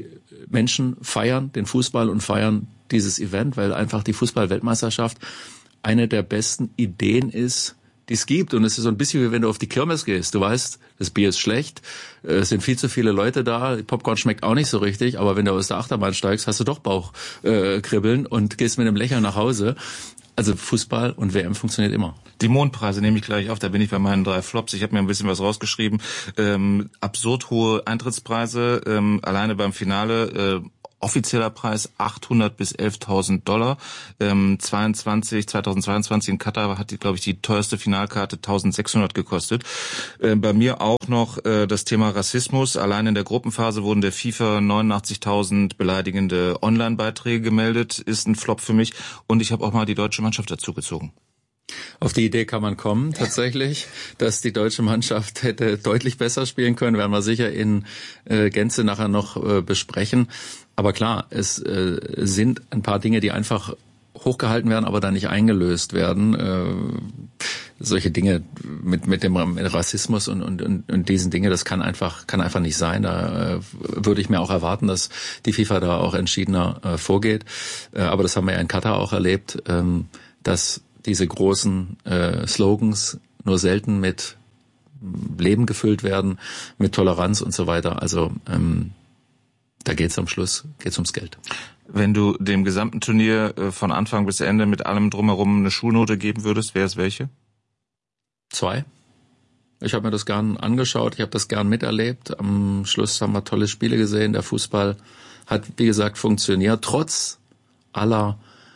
Menschen feiern den Fußball und feiern dieses Event, weil einfach die Fußball-Weltmeisterschaft eine der besten Ideen ist, die es gibt. Und es ist so ein bisschen wie wenn du auf die Kirmes gehst. Du weißt, das Bier ist schlecht, es sind viel zu viele Leute da, Popcorn schmeckt auch nicht so richtig, aber wenn du aus der Achterbahn steigst, hast du doch Bauchkribbeln äh, und gehst mit einem Lächeln nach Hause. Also Fußball und W M funktioniert immer. Die Mondpreise nehme ich gleich auf, da bin ich bei meinen drei Flops. Ich habe mir ein bisschen was rausgeschrieben. Ähm, absurd hohe Eintrittspreise, ähm, alleine beim Finale, äh, offizieller Preis achthundert bis elftausend Dollar. Ähm, zweiundzwanzig, zweitausendzweiundzwanzig in Katar hat die, glaube ich, die teuerste Finalkarte eintausendsechshundert gekostet. Äh, bei mir auch noch äh, das Thema Rassismus. Allein in der Gruppenphase wurden der FIFA neunundachtzigtausend beleidigende Online-Beiträge gemeldet. Ist ein Flop für mich. Und ich habe auch mal die deutsche Mannschaft dazu gezogen. Auf die Idee kann man kommen, tatsächlich, dass die deutsche Mannschaft hätte deutlich besser spielen können, werden wir sicher in äh, Gänze nachher noch äh, besprechen. Aber klar, es äh, sind ein paar Dinge, die einfach hochgehalten werden, aber dann nicht eingelöst werden. Äh, solche Dinge mit mit dem Rassismus und und und diesen Dinge, das kann einfach kann einfach nicht sein. Da äh, würde ich mir auch erwarten, dass die FIFA da auch entschiedener äh, vorgeht. Äh, aber das haben wir ja in Katar auch erlebt, ähm, dass diese großen äh, Slogans nur selten mit Leben gefüllt werden, mit Toleranz und so weiter. Also ähm, da geht's am Schluss, geht's ums Geld. Wenn du dem gesamten Turnier äh, von Anfang bis Ende mit allem drumherum eine Schulnote geben würdest, wäre es welche? Zwei. Ich habe mir das gern angeschaut, ich habe das gern miterlebt. Am Schluss haben wir tolle Spiele gesehen. Der Fußball hat, wie gesagt, funktioniert, trotz aller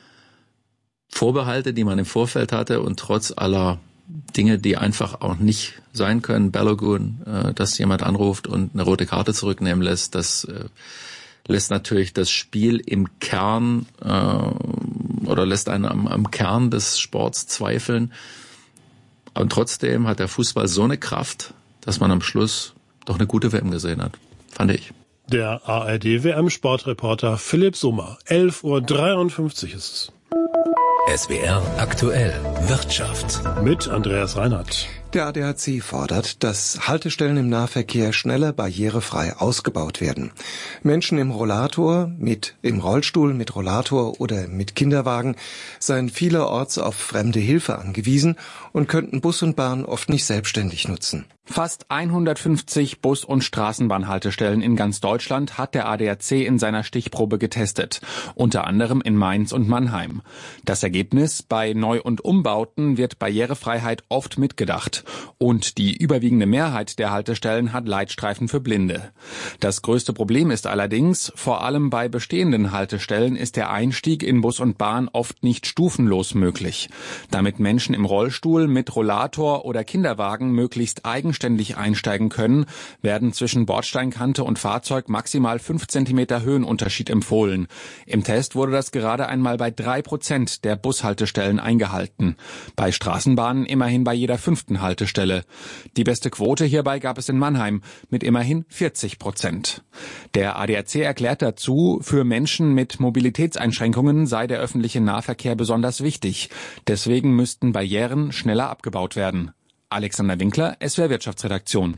Vorbehalte, die man im Vorfeld hatte und trotz aller Dinge, die einfach auch nicht sein können. Balogun, äh, dass jemand anruft und eine rote Karte zurücknehmen lässt, das äh, lässt natürlich das Spiel im Kern äh, oder lässt einen am, am Kern des Sports zweifeln. Und trotzdem hat der Fußball so eine Kraft, dass man am Schluss doch eine gute W M gesehen hat, fand ich. Der A R D-W M-Sportreporter Philipp Sommer. elf Uhr dreiundfünfzig ist es. S W R aktuell Wirtschaft mit Andreas Reinhardt. Der A D A C fordert, dass Haltestellen im Nahverkehr schneller barrierefrei ausgebaut werden. Menschen im Rollator, mit im Rollstuhl, mit Rollator oder mit Kinderwagen seien vielerorts auf fremde Hilfe angewiesen und könnten Bus und Bahn oft nicht selbstständig nutzen. Fast hundertfünfzig Bus- und Straßenbahnhaltestellen in ganz Deutschland hat der A D A C in seiner Stichprobe getestet, unter anderem in Mainz und Mannheim. Das Ergebnis: Bei Neu- und Umbauten wird Barrierefreiheit oft mitgedacht. Und die überwiegende Mehrheit der Haltestellen hat Leitstreifen für Blinde. Das größte Problem ist allerdings, vor allem bei bestehenden Haltestellen ist der Einstieg in Bus und Bahn oft nicht stufenlos möglich. Damit Menschen im Rollstuhl, mit Rollator oder Kinderwagen möglichst eigenständig einsteigen können, werden zwischen Bordsteinkante und Fahrzeug maximal fünf Zentimeter Höhenunterschied empfohlen. Im Test wurde das gerade einmal bei drei Prozent der Bushaltestellen eingehalten. Bei Straßenbahnen immerhin bei jeder fünften Haltestelle. Die beste Quote hierbei gab es in Mannheim mit immerhin vierzig Prozent. Der A D A C erklärt dazu, für Menschen mit Mobilitätseinschränkungen sei der öffentliche Nahverkehr besonders wichtig. Deswegen müssten Barrieren schneller abgebaut werden. Alexander Winkler, S W R Wirtschaftsredaktion.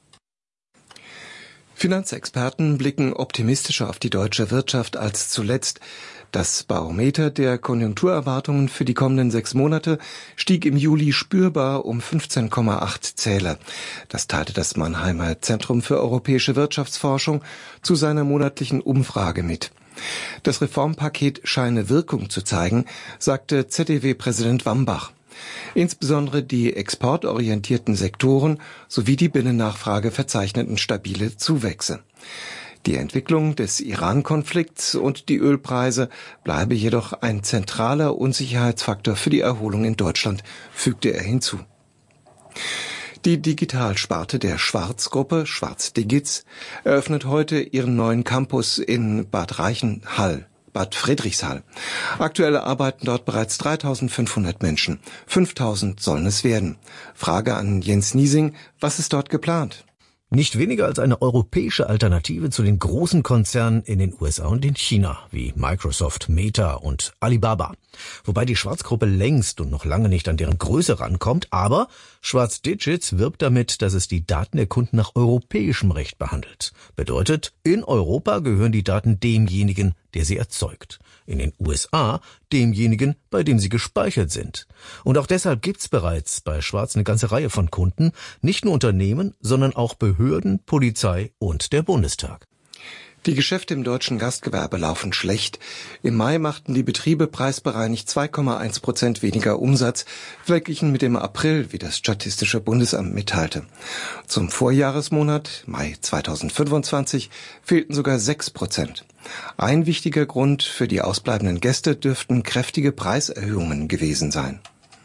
Finanzexperten blicken optimistischer auf die deutsche Wirtschaft als zuletzt. Das Barometer der Konjunkturerwartungen für die kommenden sechs Monate stieg im Juli spürbar um fünfzehn Komma acht Zähler. Das teilte das Mannheimer Zentrum für europäische Wirtschaftsforschung zu seiner monatlichen Umfrage mit. Das Reformpaket scheine Wirkung zu zeigen, sagte Z D W-Präsident Wambach. Insbesondere die exportorientierten Sektoren sowie die Binnennachfrage verzeichneten stabile Zuwächse. Die Entwicklung des Iran-Konflikts und die Ölpreise bleibe jedoch ein zentraler Unsicherheitsfaktor für die Erholung in Deutschland, fügte er hinzu. Die Digitalsparte der Schwarz-Gruppe, Schwarz Digits, eröffnet heute ihren neuen Campus in Bad Reichenhall. Bad Friedrichshall. Aktuell arbeiten dort bereits dreitausendfünfhundert Menschen. fünftausend sollen es werden. Frage an Jens Niesing, was ist dort geplant? Nicht weniger als eine europäische Alternative zu den großen Konzernen in den U S A und in China, wie Microsoft, Meta und Alibaba. Wobei die Schwarzgruppe längst und noch lange nicht an deren Größe rankommt, aber Schwarz Digits wirbt damit, dass es die Daten der Kunden nach europäischem Recht behandelt. Bedeutet, in Europa gehören die Daten demjenigen, der sie erzeugt. In den U S A demjenigen, bei dem sie gespeichert sind. Und auch deshalb gibt's bereits bei Schwarz eine ganze Reihe von Kunden, nicht nur Unternehmen, sondern auch Behörden, Polizei und der Bundestag. Die Geschäfte im deutschen Gastgewerbe laufen schlecht. Im Mai machten die Betriebe preisbereinigt zwei Komma eins Prozent weniger Umsatz, verglichen mit dem April, wie das Statistische Bundesamt mitteilte. Zum Vorjahresmonat, Mai zweitausendfünfundzwanzig, fehlten sogar sechs Prozent. Ein wichtiger Grund für die ausbleibenden Gäste dürften kräftige Preiserhöhungen gewesen sein.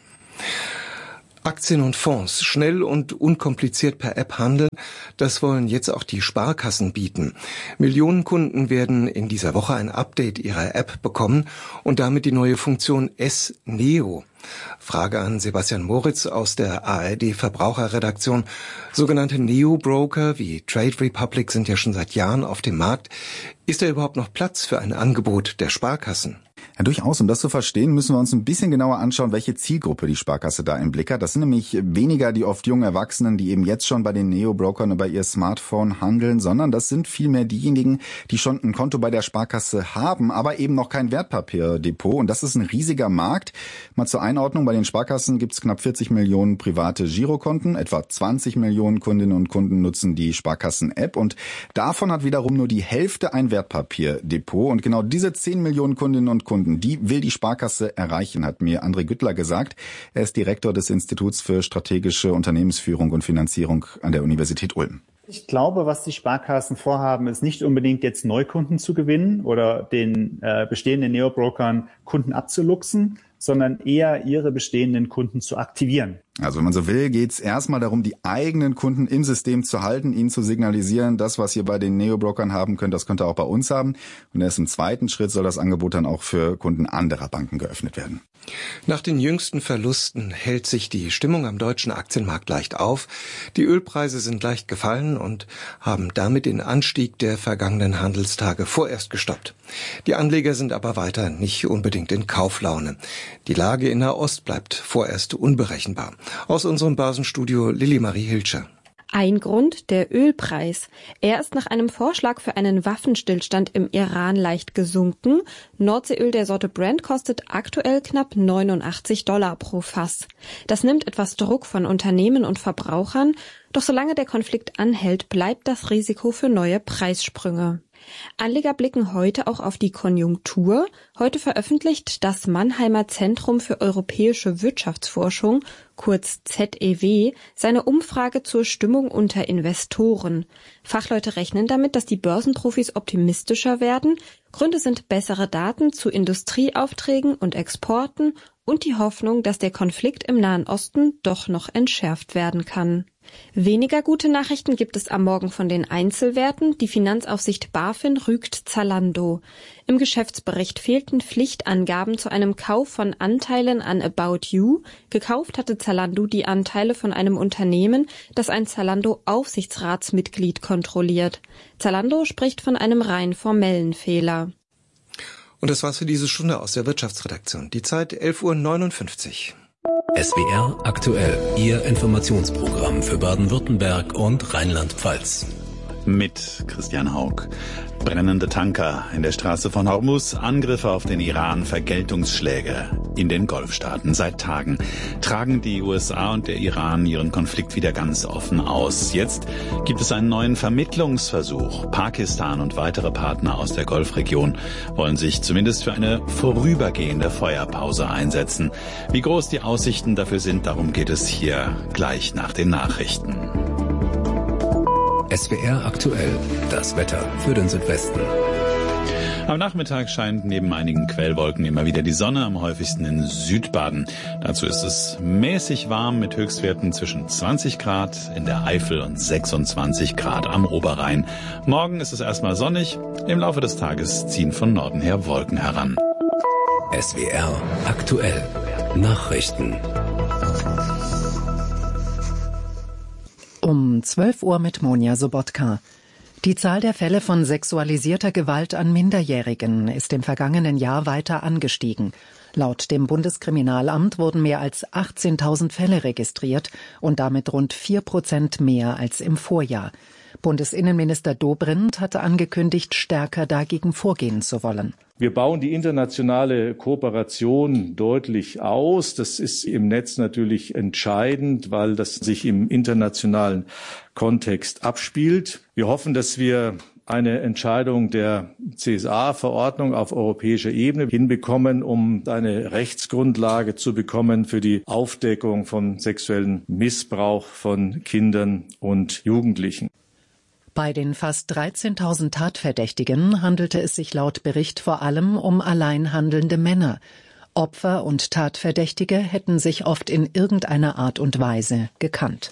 Aktien und Fonds schnell und unkompliziert per App handeln, das wollen jetzt auch die Sparkassen bieten. Millionen Kunden werden in dieser Woche ein Update ihrer App bekommen und damit die neue Funktion S-Neo. Frage an Sebastian Moritz aus der A R D-Verbraucherredaktion. Sogenannte Neo-Broker wie Trade Republic sind ja schon seit Jahren auf dem Markt. Ist da überhaupt noch Platz für ein Angebot der Sparkassen? Ja, durchaus. Um das zu verstehen, müssen wir uns ein bisschen genauer anschauen, welche Zielgruppe die Sparkasse da im Blick hat. Das sind nämlich weniger die oft jungen Erwachsenen, die eben jetzt schon bei den Neo-Brokern über ihr Smartphone handeln, sondern das sind vielmehr diejenigen, die schon ein Konto bei der Sparkasse haben, aber eben noch kein Wertpapierdepot. Und das ist ein riesiger Markt. Mal zur Einordnung, bei den Sparkassen gibt es knapp vierzig Millionen private Girokonten. Etwa zwanzig Millionen Kundinnen und Kunden nutzen die Sparkassen-App. Und davon hat wiederum nur die Hälfte ein Wertpapierdepot. Und genau diese zehn Millionen Kundinnen und Kunden, die will die Sparkasse erreichen, hat mir André Güttler gesagt. Er ist Direktor des Instituts für strategische Unternehmensführung und Finanzierung an der Universität Ulm. Ich glaube, was die Sparkassen vorhaben, ist nicht unbedingt jetzt Neukunden zu gewinnen oder den äh, bestehenden Neobrokern Kunden abzuluxen, sondern eher ihre bestehenden Kunden zu aktivieren. Also wenn man so will, geht es erstmal darum, die eigenen Kunden im System zu halten, ihnen zu signalisieren, das, was ihr bei den Neobrokern haben könnt, das könnt ihr auch bei uns haben. Und erst im zweiten Schritt soll das Angebot dann auch für Kunden anderer Banken geöffnet werden. Nach den jüngsten Verlusten hält sich die Stimmung am deutschen Aktienmarkt leicht auf. Die Ölpreise sind leicht gefallen und haben damit den Anstieg der vergangenen Handelstage vorerst gestoppt. Die Anleger sind aber weiter nicht unbedingt in Kauflaune. Die Lage in Nahost bleibt vorerst unberechenbar. Aus unserem Börsenstudio Lilly Marie Hilscher. Ein Grund, der Ölpreis. Er ist nach einem Vorschlag für einen Waffenstillstand im Iran leicht gesunken. Nordseeöl der Sorte Brent kostet aktuell knapp neunundachtzig Dollar pro Fass. Das nimmt etwas Druck von Unternehmen und Verbrauchern. Doch solange der Konflikt anhält, bleibt das Risiko für neue Preissprünge. Anleger blicken heute auch auf die Konjunktur. Heute veröffentlicht das Mannheimer Zentrum für europäische Wirtschaftsforschung, kurz Z E W, seine Umfrage zur Stimmung unter Investoren. Fachleute rechnen damit, dass die Börsenprofis optimistischer werden. Gründe sind bessere Daten zu Industrieaufträgen und Exporten und die Hoffnung, dass der Konflikt im Nahen Osten doch noch entschärft werden kann. Weniger gute Nachrichten gibt es am Morgen von den Einzelwerten. Die Finanzaufsicht BaFin rügt Zalando. Im Geschäftsbericht fehlten Pflichtangaben zu einem Kauf von Anteilen an About You. Gekauft hatte Zalando die Anteile von einem Unternehmen, das ein Zalando-Aufsichtsratsmitglied kontrolliert. Zalando spricht von einem rein formellen Fehler. Und das war's für diese Stunde aus der Wirtschaftsredaktion. Die Zeit elf Uhr neunundfünfzig. S W R aktuell, Ihr Informationsprogramm für Baden-Württemberg und Rheinland-Pfalz. Mit Christian Haug. Brennende Tanker in der Straße von Hormuz, Angriffe auf den Iran, Vergeltungsschläge in den Golfstaaten. Seit Tagen tragen die U S A und der Iran ihren Konflikt wieder ganz offen aus. Jetzt gibt es einen neuen Vermittlungsversuch. Pakistan und weitere Partner aus der Golfregion wollen sich zumindest für eine vorübergehende Feuerpause einsetzen. Wie groß die Aussichten dafür sind, darum geht es hier gleich nach den Nachrichten. S W R aktuell, das Wetter für den Südwesten. Am Nachmittag scheint neben einigen Quellwolken immer wieder die Sonne, am häufigsten in Südbaden. Dazu ist es mäßig warm mit Höchstwerten zwischen zwanzig Grad in der Eifel und sechsundzwanzig Grad am Oberrhein. Morgen ist es erstmal sonnig, im Laufe des Tages ziehen von Norden her Wolken heran. S W R aktuell, Nachrichten. Um zwölf Uhr mit Monja Sobotka. Die Zahl der Fälle von sexualisierter Gewalt an Minderjährigen ist im vergangenen Jahr weiter angestiegen. Laut dem Bundeskriminalamt wurden mehr als achtzehntausend Fälle registriert und damit rund vier Prozent mehr als im Vorjahr. Bundesinnenminister Dobrindt hatte angekündigt, stärker dagegen vorgehen zu wollen. Wir bauen die internationale Kooperation deutlich aus. Das ist im Netz natürlich entscheidend, weil das sich im internationalen Kontext abspielt. Wir hoffen, dass wir eine Entscheidung der C S A-Verordnung auf europäischer Ebene hinbekommen, um eine Rechtsgrundlage zu bekommen für die Aufdeckung von sexuellem Missbrauch von Kindern und Jugendlichen. Bei den fast dreizehntausend Tatverdächtigen handelte es sich laut Bericht vor allem um allein handelnde Männer. Opfer und Tatverdächtige hätten sich oft in irgendeiner Art und Weise gekannt.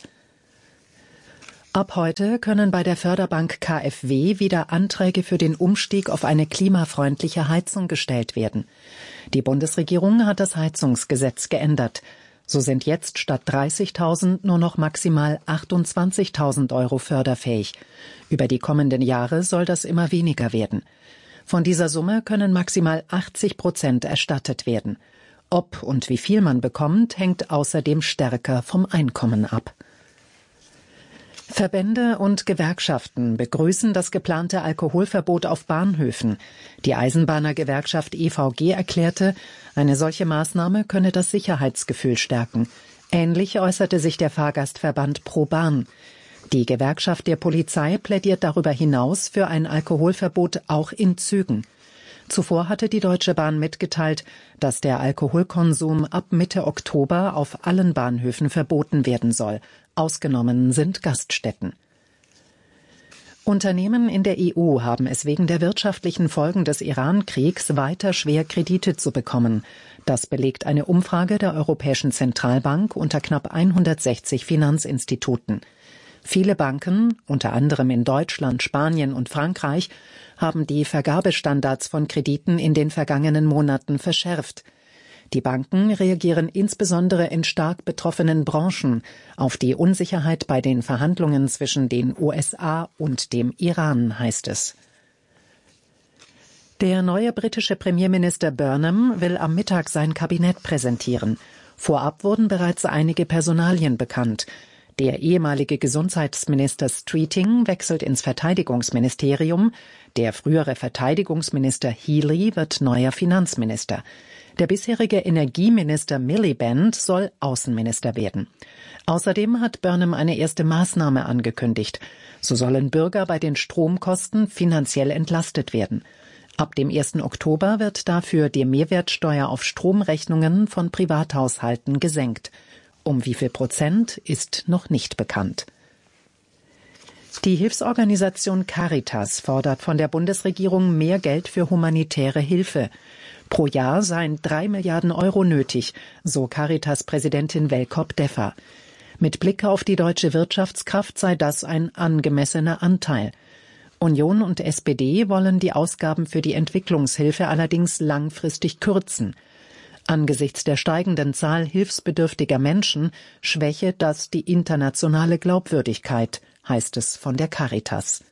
Ab heute können bei der Förderbank K f W wieder Anträge für den Umstieg auf eine klimafreundliche Heizung gestellt werden. Die Bundesregierung hat das Heizungsgesetz geändert. So sind jetzt statt dreißigtausend nur noch maximal achtundzwanzigtausend Euro förderfähig. Über die kommenden Jahre soll das immer weniger werden. Von dieser Summe können maximal achtzig Prozent erstattet werden. Ob und wie viel man bekommt, hängt außerdem stärker vom Einkommen ab. Verbände und Gewerkschaften begrüßen das geplante Alkoholverbot auf Bahnhöfen. Die Eisenbahnergewerkschaft E V G erklärte, eine solche Maßnahme könne das Sicherheitsgefühl stärken. Ähnlich äußerte sich der Fahrgastverband ProBahn. Die Gewerkschaft der Polizei plädiert darüber hinaus für ein Alkoholverbot auch in Zügen. Zuvor hatte die Deutsche Bahn mitgeteilt, dass der Alkoholkonsum ab Mitte Oktober auf allen Bahnhöfen verboten werden soll. Ausgenommen sind Gaststätten. Unternehmen in der E U haben es wegen der wirtschaftlichen Folgen des Iran-Kriegs weiter schwer, Kredite zu bekommen. Das belegt eine Umfrage der Europäischen Zentralbank unter knapp hundertsechzig Finanzinstituten. Viele Banken, unter anderem in Deutschland, Spanien und Frankreich, haben die Vergabestandards von Krediten in den vergangenen Monaten verschärft. Die Banken reagieren insbesondere in stark betroffenen Branchen auf die Unsicherheit bei den Verhandlungen zwischen den U S A und dem Iran, heißt es. Der neue britische Premierminister Burnham will am Mittag sein Kabinett präsentieren. Vorab wurden bereits einige Personalien bekannt. Der ehemalige Gesundheitsminister Streeting wechselt ins Verteidigungsministerium. Der frühere Verteidigungsminister Healey wird neuer Finanzminister. Der bisherige Energieminister Miliband soll Außenminister werden. Außerdem hat Burnham eine erste Maßnahme angekündigt. So sollen Bürger bei den Stromkosten finanziell entlastet werden. Ab dem ersten Oktober wird dafür die Mehrwertsteuer auf Stromrechnungen von Privathaushalten gesenkt. Um wie viel Prozent ist noch nicht bekannt. Die Hilfsorganisation Caritas fordert von der Bundesregierung mehr Geld für humanitäre Hilfe. Pro Jahr seien drei Milliarden Euro nötig, so Caritas-Präsidentin Welkop-Deffer. Mit Blick auf die deutsche Wirtschaftskraft sei das ein angemessener Anteil. Union und S P D wollen die Ausgaben für die Entwicklungshilfe allerdings langfristig kürzen. Angesichts der steigenden Zahl hilfsbedürftiger Menschen schwäche das die internationale Glaubwürdigkeit, heißt es von der Caritas.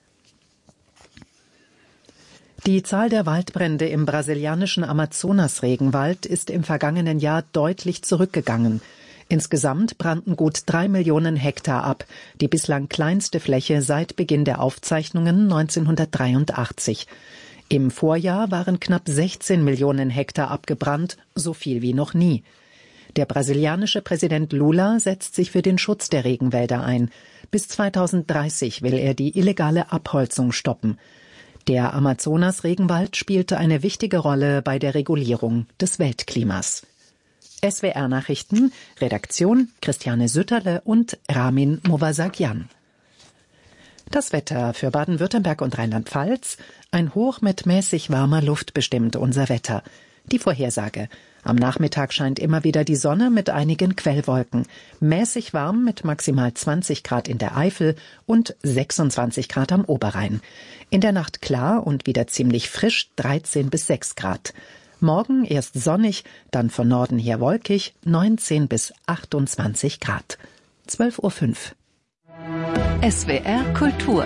Die Zahl der Waldbrände im brasilianischen Amazonas-Regenwald ist im vergangenen Jahr deutlich zurückgegangen. Insgesamt brannten gut drei Millionen Hektar ab, die bislang kleinste Fläche seit Beginn der Aufzeichnungen neunzehnhundertdreiundachtzig. Im Vorjahr waren knapp sechzehn Millionen Hektar abgebrannt, so viel wie noch nie. Der brasilianische Präsident Lula setzt sich für den Schutz der Regenwälder ein. Bis zweitausenddreißig will er die illegale Abholzung stoppen. Der Amazonas-Regenwald spielte eine wichtige Rolle bei der Regulierung des Weltklimas. S W R-Nachrichten, Redaktion Christiane Sütterle und Ramin Movasagian. Das Wetter für Baden-Württemberg und Rheinland-Pfalz. Ein Hoch mit mäßig warmer Luft bestimmt unser Wetter. Die Vorhersage. Am Nachmittag scheint immer wieder die Sonne mit einigen Quellwolken. Mäßig warm mit maximal zwanzig Grad in der Eifel und sechsundzwanzig Grad am Oberrhein. In der Nacht klar und wieder ziemlich frisch, dreizehn bis sechs Grad. Morgen erst sonnig, dann von Norden her wolkig, neunzehn bis achtundzwanzig Grad. zwölf Uhr fünf. S W R Kultur.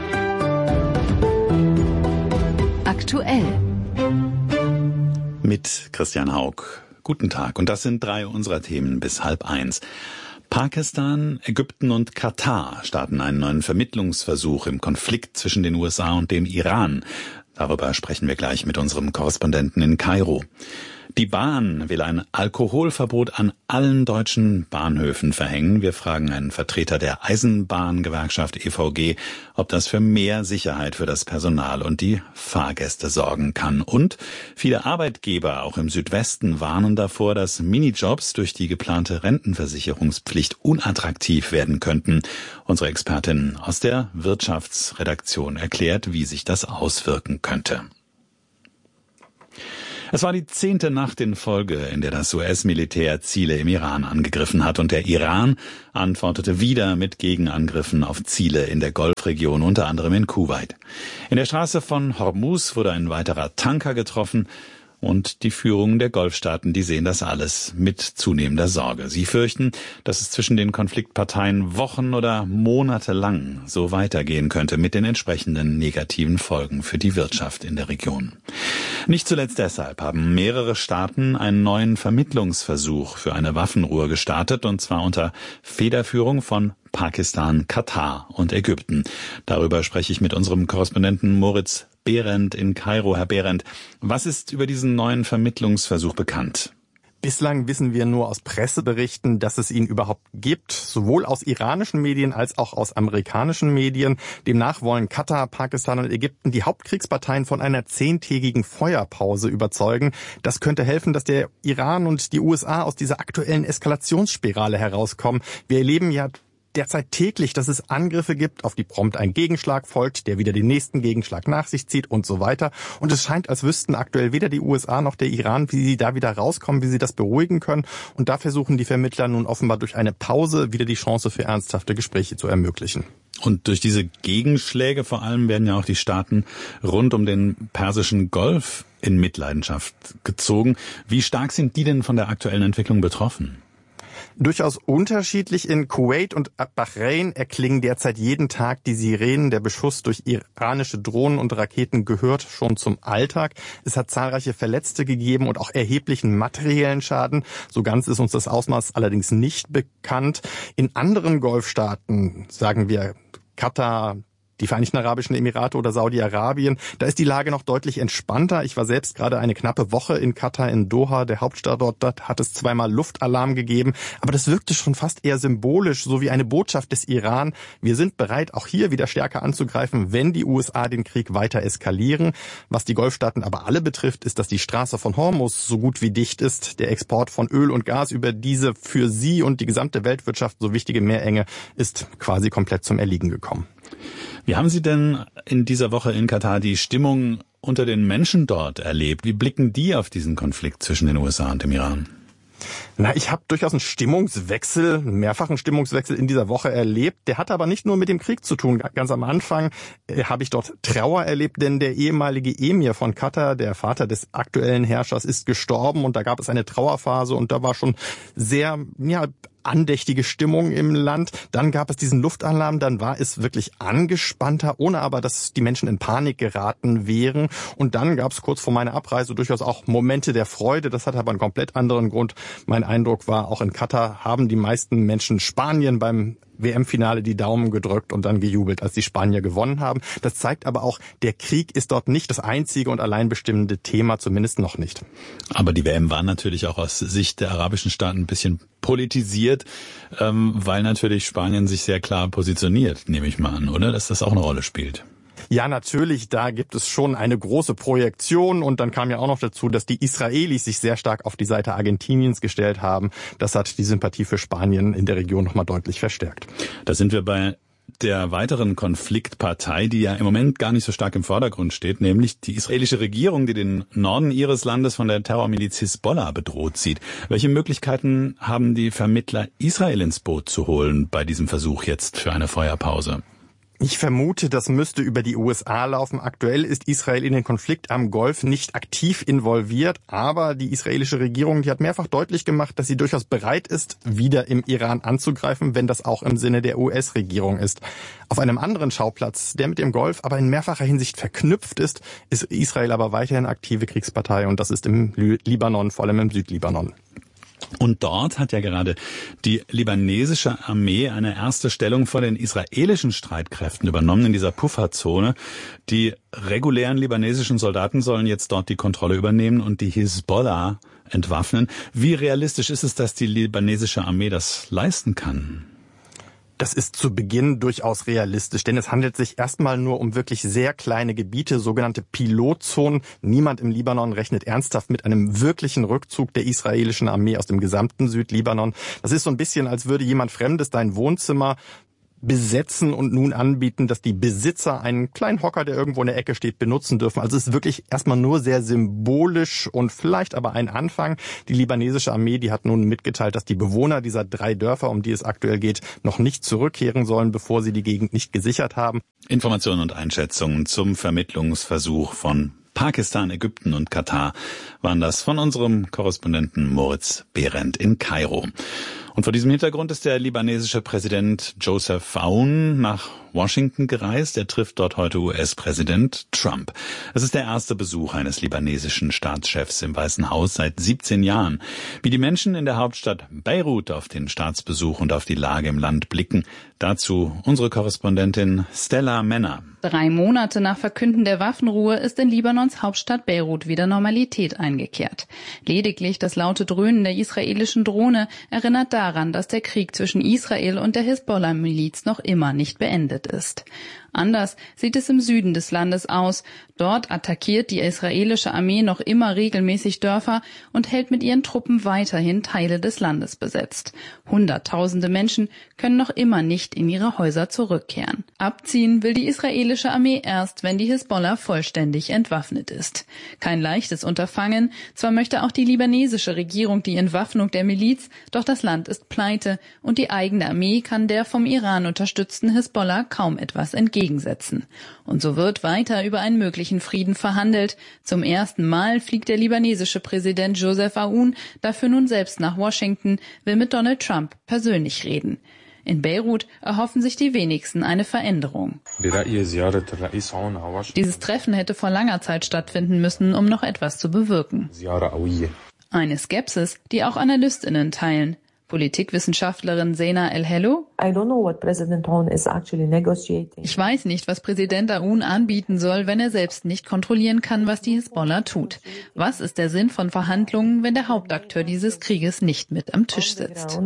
Aktuell. Mit Christian Haug. Guten Tag. Und das sind drei unserer Themen bis halb eins. Pakistan, Ägypten und Katar starten einen neuen Vermittlungsversuch im Konflikt zwischen den U S A und dem Iran. Darüber sprechen wir gleich mit unserem Korrespondenten in Kairo. Die Bahn will ein Alkoholverbot an allen deutschen Bahnhöfen verhängen. Wir fragen einen Vertreter der Eisenbahngewerkschaft E V G, ob das für mehr Sicherheit für das Personal und die Fahrgäste sorgen kann. Und viele Arbeitgeber, auch im Südwesten, warnen davor, dass Minijobs durch die geplante Rentenversicherungspflicht unattraktiv werden könnten. Unsere Expertin aus der Wirtschaftsredaktion erklärt, wie sich das auswirken könnte. Es war die zehnte Nacht in Folge, in der das U S-Militär Ziele im Iran angegriffen hat, und der Iran antwortete wieder mit Gegenangriffen auf Ziele in der Golfregion, unter anderem in Kuwait. In der Straße von Hormuz wurde ein weiterer Tanker getroffen, und die Führung der Golfstaaten, die sehen das alles mit zunehmender Sorge. Sie fürchten, dass es zwischen den Konfliktparteien Wochen oder Monate lang so weitergehen könnte, mit den entsprechenden negativen Folgen für die Wirtschaft in der Region. Nicht zuletzt deshalb haben mehrere Staaten einen neuen Vermittlungsversuch für eine Waffenruhe gestartet, und zwar unter Federführung von Pakistan, Katar und Ägypten. Darüber spreche ich mit unserem Korrespondenten Moritz Behrendt in Kairo. Herr Behrendt, was ist über diesen neuen Vermittlungsversuch bekannt? Bislang wissen wir nur aus Presseberichten, dass es ihn überhaupt gibt, sowohl aus iranischen Medien als auch aus amerikanischen Medien. Demnach wollen Katar, Pakistan und Ägypten die Hauptkriegsparteien von einer zehntägigen Feuerpause überzeugen. Das könnte helfen, dass der Iran und die U S A aus dieser aktuellen Eskalationsspirale herauskommen. Wir erleben ja derzeit täglich, dass es Angriffe gibt, auf die prompt ein Gegenschlag folgt, der wieder den nächsten Gegenschlag nach sich zieht und so weiter. Und es scheint, als wüssten aktuell weder die U S A noch der Iran, wie sie da wieder rauskommen, wie sie das beruhigen können. Und da versuchen die Vermittler nun offenbar durch eine Pause wieder die Chance für ernsthafte Gespräche zu ermöglichen. Und durch diese Gegenschläge vor allem werden ja auch die Staaten rund um den Persischen Golf in Mitleidenschaft gezogen. Wie stark sind die denn von der aktuellen Entwicklung betroffen? Durchaus unterschiedlich. In Kuwait und Bahrain erklingen derzeit jeden Tag die Sirenen. Der Beschuss durch iranische Drohnen und Raketen gehört schon zum Alltag. Es hat zahlreiche Verletzte gegeben und auch erheblichen materiellen Schaden. So ganz ist uns das Ausmaß allerdings nicht bekannt. In anderen Golfstaaten, sagen wir Katar, die Vereinigten Arabischen Emirate oder Saudi-Arabien, da ist die Lage noch deutlich entspannter. Ich war selbst gerade eine knappe Woche in Katar, in Doha, der Hauptstadt dort. Dort hat es zweimal Luftalarm gegeben, aber das wirkte schon fast eher symbolisch, so wie eine Botschaft des Iran. Wir sind bereit, auch hier wieder stärker anzugreifen, wenn die U S A den Krieg weiter eskalieren. Was die Golfstaaten aber alle betrifft, ist, dass die Straße von Hormuz so gut wie dicht ist. Der Export von Öl und Gas über diese für sie und die gesamte Weltwirtschaft so wichtige Meerenge ist quasi komplett zum Erliegen gekommen. Wie haben Sie denn in dieser Woche in Katar die Stimmung unter den Menschen dort erlebt? Wie blicken die auf diesen Konflikt zwischen den U S A und dem Iran? Na, ich habe durchaus einen Stimmungswechsel, einen mehrfachen Stimmungswechsel in dieser Woche erlebt. Der hatte aber nicht nur mit dem Krieg zu tun. Ganz am Anfang äh, habe ich dort Trauer erlebt, denn der ehemalige Emir von Katar, der Vater des aktuellen Herrschers, ist gestorben, und da gab es eine Trauerphase, und da war schon sehr, ja, andächtige Stimmung im Land. Dann gab es diesen Luftalarm, dann war es wirklich angespannter, ohne aber, dass die Menschen in Panik geraten wären. Und dann gab es kurz vor meiner Abreise durchaus auch Momente der Freude. Das hat aber einen komplett anderen Grund. Mein Eindruck war, auch in Katar haben die meisten Menschen Spanien beim W M-Finale die Daumen gedrückt und dann gejubelt, als die Spanier gewonnen haben. Das zeigt aber auch, der Krieg ist dort nicht das einzige und allein bestimmende Thema, zumindest noch nicht. Aber die W M war natürlich auch aus Sicht der arabischen Staaten ein bisschen politisiert, ähm, weil natürlich Spanien sich sehr klar positioniert, nehme ich mal an, oder? Dass das auch eine Rolle spielt. Ja, natürlich, da gibt es schon eine große Projektion, und dann kam ja auch noch dazu, dass die Israelis sich sehr stark auf die Seite Argentiniens gestellt haben. Das hat die Sympathie für Spanien in der Region nochmal deutlich verstärkt. Da sind wir bei der weiteren Konfliktpartei, die ja im Moment gar nicht so stark im Vordergrund steht, nämlich die israelische Regierung, die den Norden ihres Landes von der Terrormiliz Hisbollah bedroht sieht. Welche Möglichkeiten haben die Vermittler, Israel ins Boot zu holen bei diesem Versuch jetzt für eine Feuerpause? Ich vermute, das müsste über die U S A laufen. Aktuell ist Israel in den Konflikt am Golf nicht aktiv involviert, aber die israelische Regierung, die hat mehrfach deutlich gemacht, dass sie durchaus bereit ist, wieder im Iran anzugreifen, wenn das auch im Sinne der U S-Regierung ist. Auf einem anderen Schauplatz, der mit dem Golf aber in mehrfacher Hinsicht verknüpft ist, ist Israel aber weiterhin aktive Kriegspartei, und das ist im Libanon, vor allem im Südlibanon. Und dort hat ja gerade die libanesische Armee eine erste Stellung vor den israelischen Streitkräften übernommen in dieser Pufferzone. Die regulären libanesischen Soldaten sollen jetzt dort die Kontrolle übernehmen und die Hisbollah entwaffnen. Wie realistisch ist es, dass die libanesische Armee das leisten kann? Das ist zu Beginn durchaus realistisch, denn es handelt sich erstmal nur um wirklich sehr kleine Gebiete, sogenannte Pilotzonen. Niemand im Libanon rechnet ernsthaft mit einem wirklichen Rückzug der israelischen Armee aus dem gesamten Südlibanon. Das ist so ein bisschen, als würde jemand Fremdes dein Wohnzimmer besetzen und nun anbieten, dass die Besitzer einen kleinen Hocker, der irgendwo in der Ecke steht, benutzen dürfen. Also es ist wirklich erstmal nur sehr symbolisch und vielleicht aber ein Anfang. Die libanesische Armee, die hat nun mitgeteilt, dass die Bewohner dieser drei Dörfer, um die es aktuell geht, noch nicht zurückkehren sollen, bevor sie die Gegend nicht gesichert haben. Informationen und Einschätzungen zum Vermittlungsversuch von Pakistan, Ägypten und Katar waren das von unserem Korrespondenten Moritz Behrendt in Kairo. Und vor diesem Hintergrund ist der libanesische Präsident Joseph Aoun nach Washington gereist. Er trifft dort heute U S-Präsident Trump. Es ist der erste Besuch eines libanesischen Staatschefs im Weißen Haus seit siebzehn Jahren. Wie die Menschen in der Hauptstadt Beirut auf den Staatsbesuch und auf die Lage im Land blicken, dazu unsere Korrespondentin Stella Menner. Drei Monate nach Verkünden der Waffenruhe ist in Libanons Hauptstadt Beirut wieder Normalität eingekehrt. Lediglich das laute Dröhnen der israelischen Drohne erinnert daran, dass der Krieg zwischen Israel und der Hisbollah-Miliz noch immer nicht beendet ist. Anders sieht es im Süden des Landes aus. Dort attackiert die israelische Armee noch immer regelmäßig Dörfer und hält mit ihren Truppen weiterhin Teile des Landes besetzt. Hunderttausende Menschen können noch immer nicht in ihre Häuser zurückkehren. Abziehen will die israelische Armee erst, wenn die Hisbollah vollständig entwaffnet ist. Kein leichtes Unterfangen. Zwar möchte auch die libanesische Regierung die Entwaffnung der Miliz, doch das Land ist pleite und die eigene Armee kann der vom Iran unterstützten Hisbollah kaum etwas entgegensetzen. Und so wird weiter über einen möglichen Frieden verhandelt. Zum ersten Mal fliegt der libanesische Präsident Joseph Aoun dafür nun selbst nach Washington, will mit Donald Trump persönlich reden. In Beirut erhoffen sich die wenigsten eine Veränderung. Dieses Treffen hätte vor langer Zeit stattfinden müssen, um noch etwas zu bewirken. Eine Skepsis, die auch AnalystInnen teilen. Politikwissenschaftlerin Sena El-Hello. Ich weiß nicht, was Präsident Aoun anbieten soll, wenn er selbst nicht kontrollieren kann, was die Hisbollah tut. Was ist der Sinn von Verhandlungen, wenn der Hauptakteur dieses Krieges nicht mit am Tisch sitzt?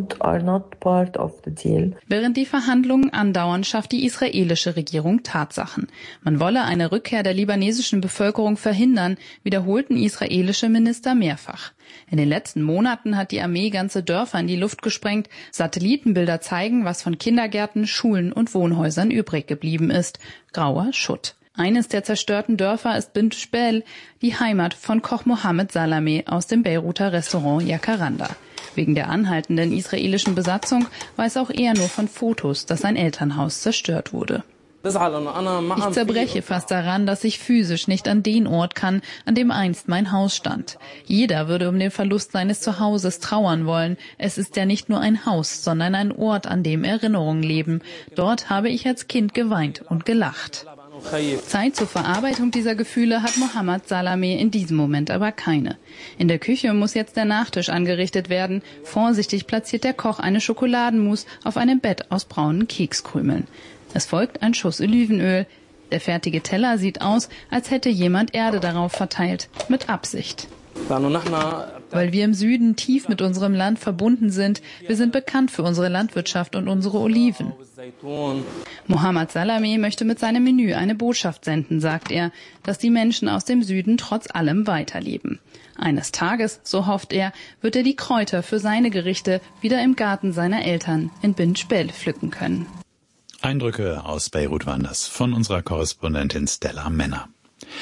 Während die Verhandlungen andauern, schafft die israelische Regierung Tatsachen. Man wolle eine Rückkehr der libanesischen Bevölkerung verhindern, wiederholten israelische Minister mehrfach. In den letzten Monaten hat die Armee ganze Dörfer in die Luft gesprengt. Satellitenbilder zeigen, was von Kindergärten, Schulen und Wohnhäusern übrig geblieben ist. Grauer Schutt. Eines der zerstörten Dörfer ist Bint Jbeil, die Heimat von Koch Mohammed Salameh aus dem Beiruter Restaurant Jacaranda. Wegen der anhaltenden israelischen Besatzung weiß auch er nur von Fotos, dass sein Elternhaus zerstört wurde. Ich zerbreche fast daran, dass ich physisch nicht an den Ort kann, an dem einst mein Haus stand. Jeder würde um den Verlust seines Zuhauses trauern wollen. Es ist ja nicht nur ein Haus, sondern ein Ort, an dem Erinnerungen leben. Dort habe ich als Kind geweint und gelacht. Zeit zur Verarbeitung dieser Gefühle hat Mohammed Salameh in diesem Moment aber keine. In der Küche muss jetzt der Nachtisch angerichtet werden. Vorsichtig platziert der Koch eine Schokoladenmousse auf einem Bett aus braunen Kekskrümeln. Es folgt ein Schuss Olivenöl. Der fertige Teller sieht aus, als hätte jemand Erde darauf verteilt. Mit Absicht. Weil wir im Süden tief mit unserem Land verbunden sind. Wir sind bekannt für unsere Landwirtschaft und unsere Oliven. Mohammed Salameh möchte mit seinem Menü eine Botschaft senden, sagt er, dass die Menschen aus dem Süden trotz allem weiterleben. Eines Tages, so hofft er, wird er die Kräuter für seine Gerichte wieder im Garten seiner Eltern in Bint Jbeil pflücken können. Eindrücke aus Beirut waren das von unserer Korrespondentin Stella Menner.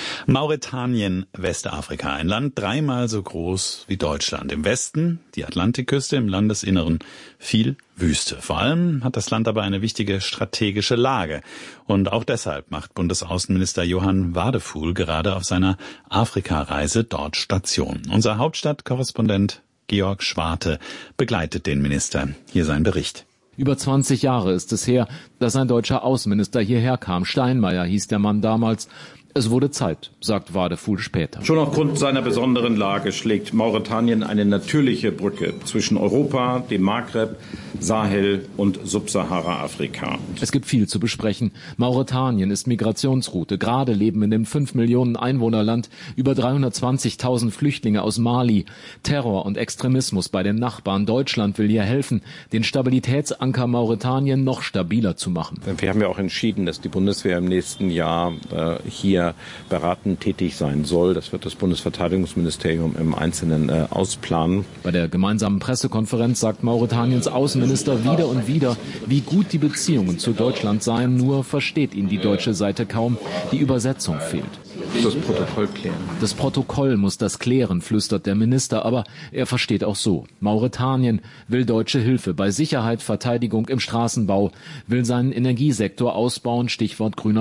Mauretanien, Westafrika, ein Land dreimal so groß wie Deutschland. Im Westen die Atlantikküste, im Landesinneren viel Wüste. Vor allem hat das Land aber eine wichtige strategische Lage. Und auch deshalb macht Bundesaußenminister Johann Wadefuhl gerade auf seiner Afrikareise dort Station. Unser Hauptstadtkorrespondent Georg Schwarte begleitet den Minister. Hier sein Bericht. Über zwanzig Jahre ist es her, dass ein deutscher Außenminister hierher kam. Steinmeier hieß der Mann damals. Es wurde Zeit, sagt Wadefuhl später. Schon aufgrund seiner besonderen Lage schlägt Mauretanien eine natürliche Brücke zwischen Europa, dem Maghreb, Sahel und Subsahara-Afrika. Es gibt viel zu besprechen. Mauretanien ist Migrationsroute. Gerade leben in dem fünf Millionen Einwohnerland über dreihundertzwanzigtausend Flüchtlinge aus Mali. Terror und Extremismus bei den Nachbarn. Deutschland will hier helfen, den Stabilitätsanker Mauretanien noch stabiler zu machen. Wir haben ja auch entschieden, dass die Bundeswehr im nächsten Jahr äh, hier beratend tätig sein soll. Das wird das Bundesverteidigungsministerium im Einzelnen äh, ausplanen. Bei der gemeinsamen Pressekonferenz sagt Mauretaniens Außenminister wieder und wieder, wie gut die Beziehungen zu Deutschland seien, nur versteht ihn die deutsche Seite kaum. Die Übersetzung fehlt. Das Protokoll klären. Das Protokoll muss das klären, flüstert der Minister, aber er versteht auch so. Mauretanien will deutsche Hilfe bei Sicherheit, Verteidigung im Straßenbau, will seinen Energiesektor ausbauen, Stichwort grüner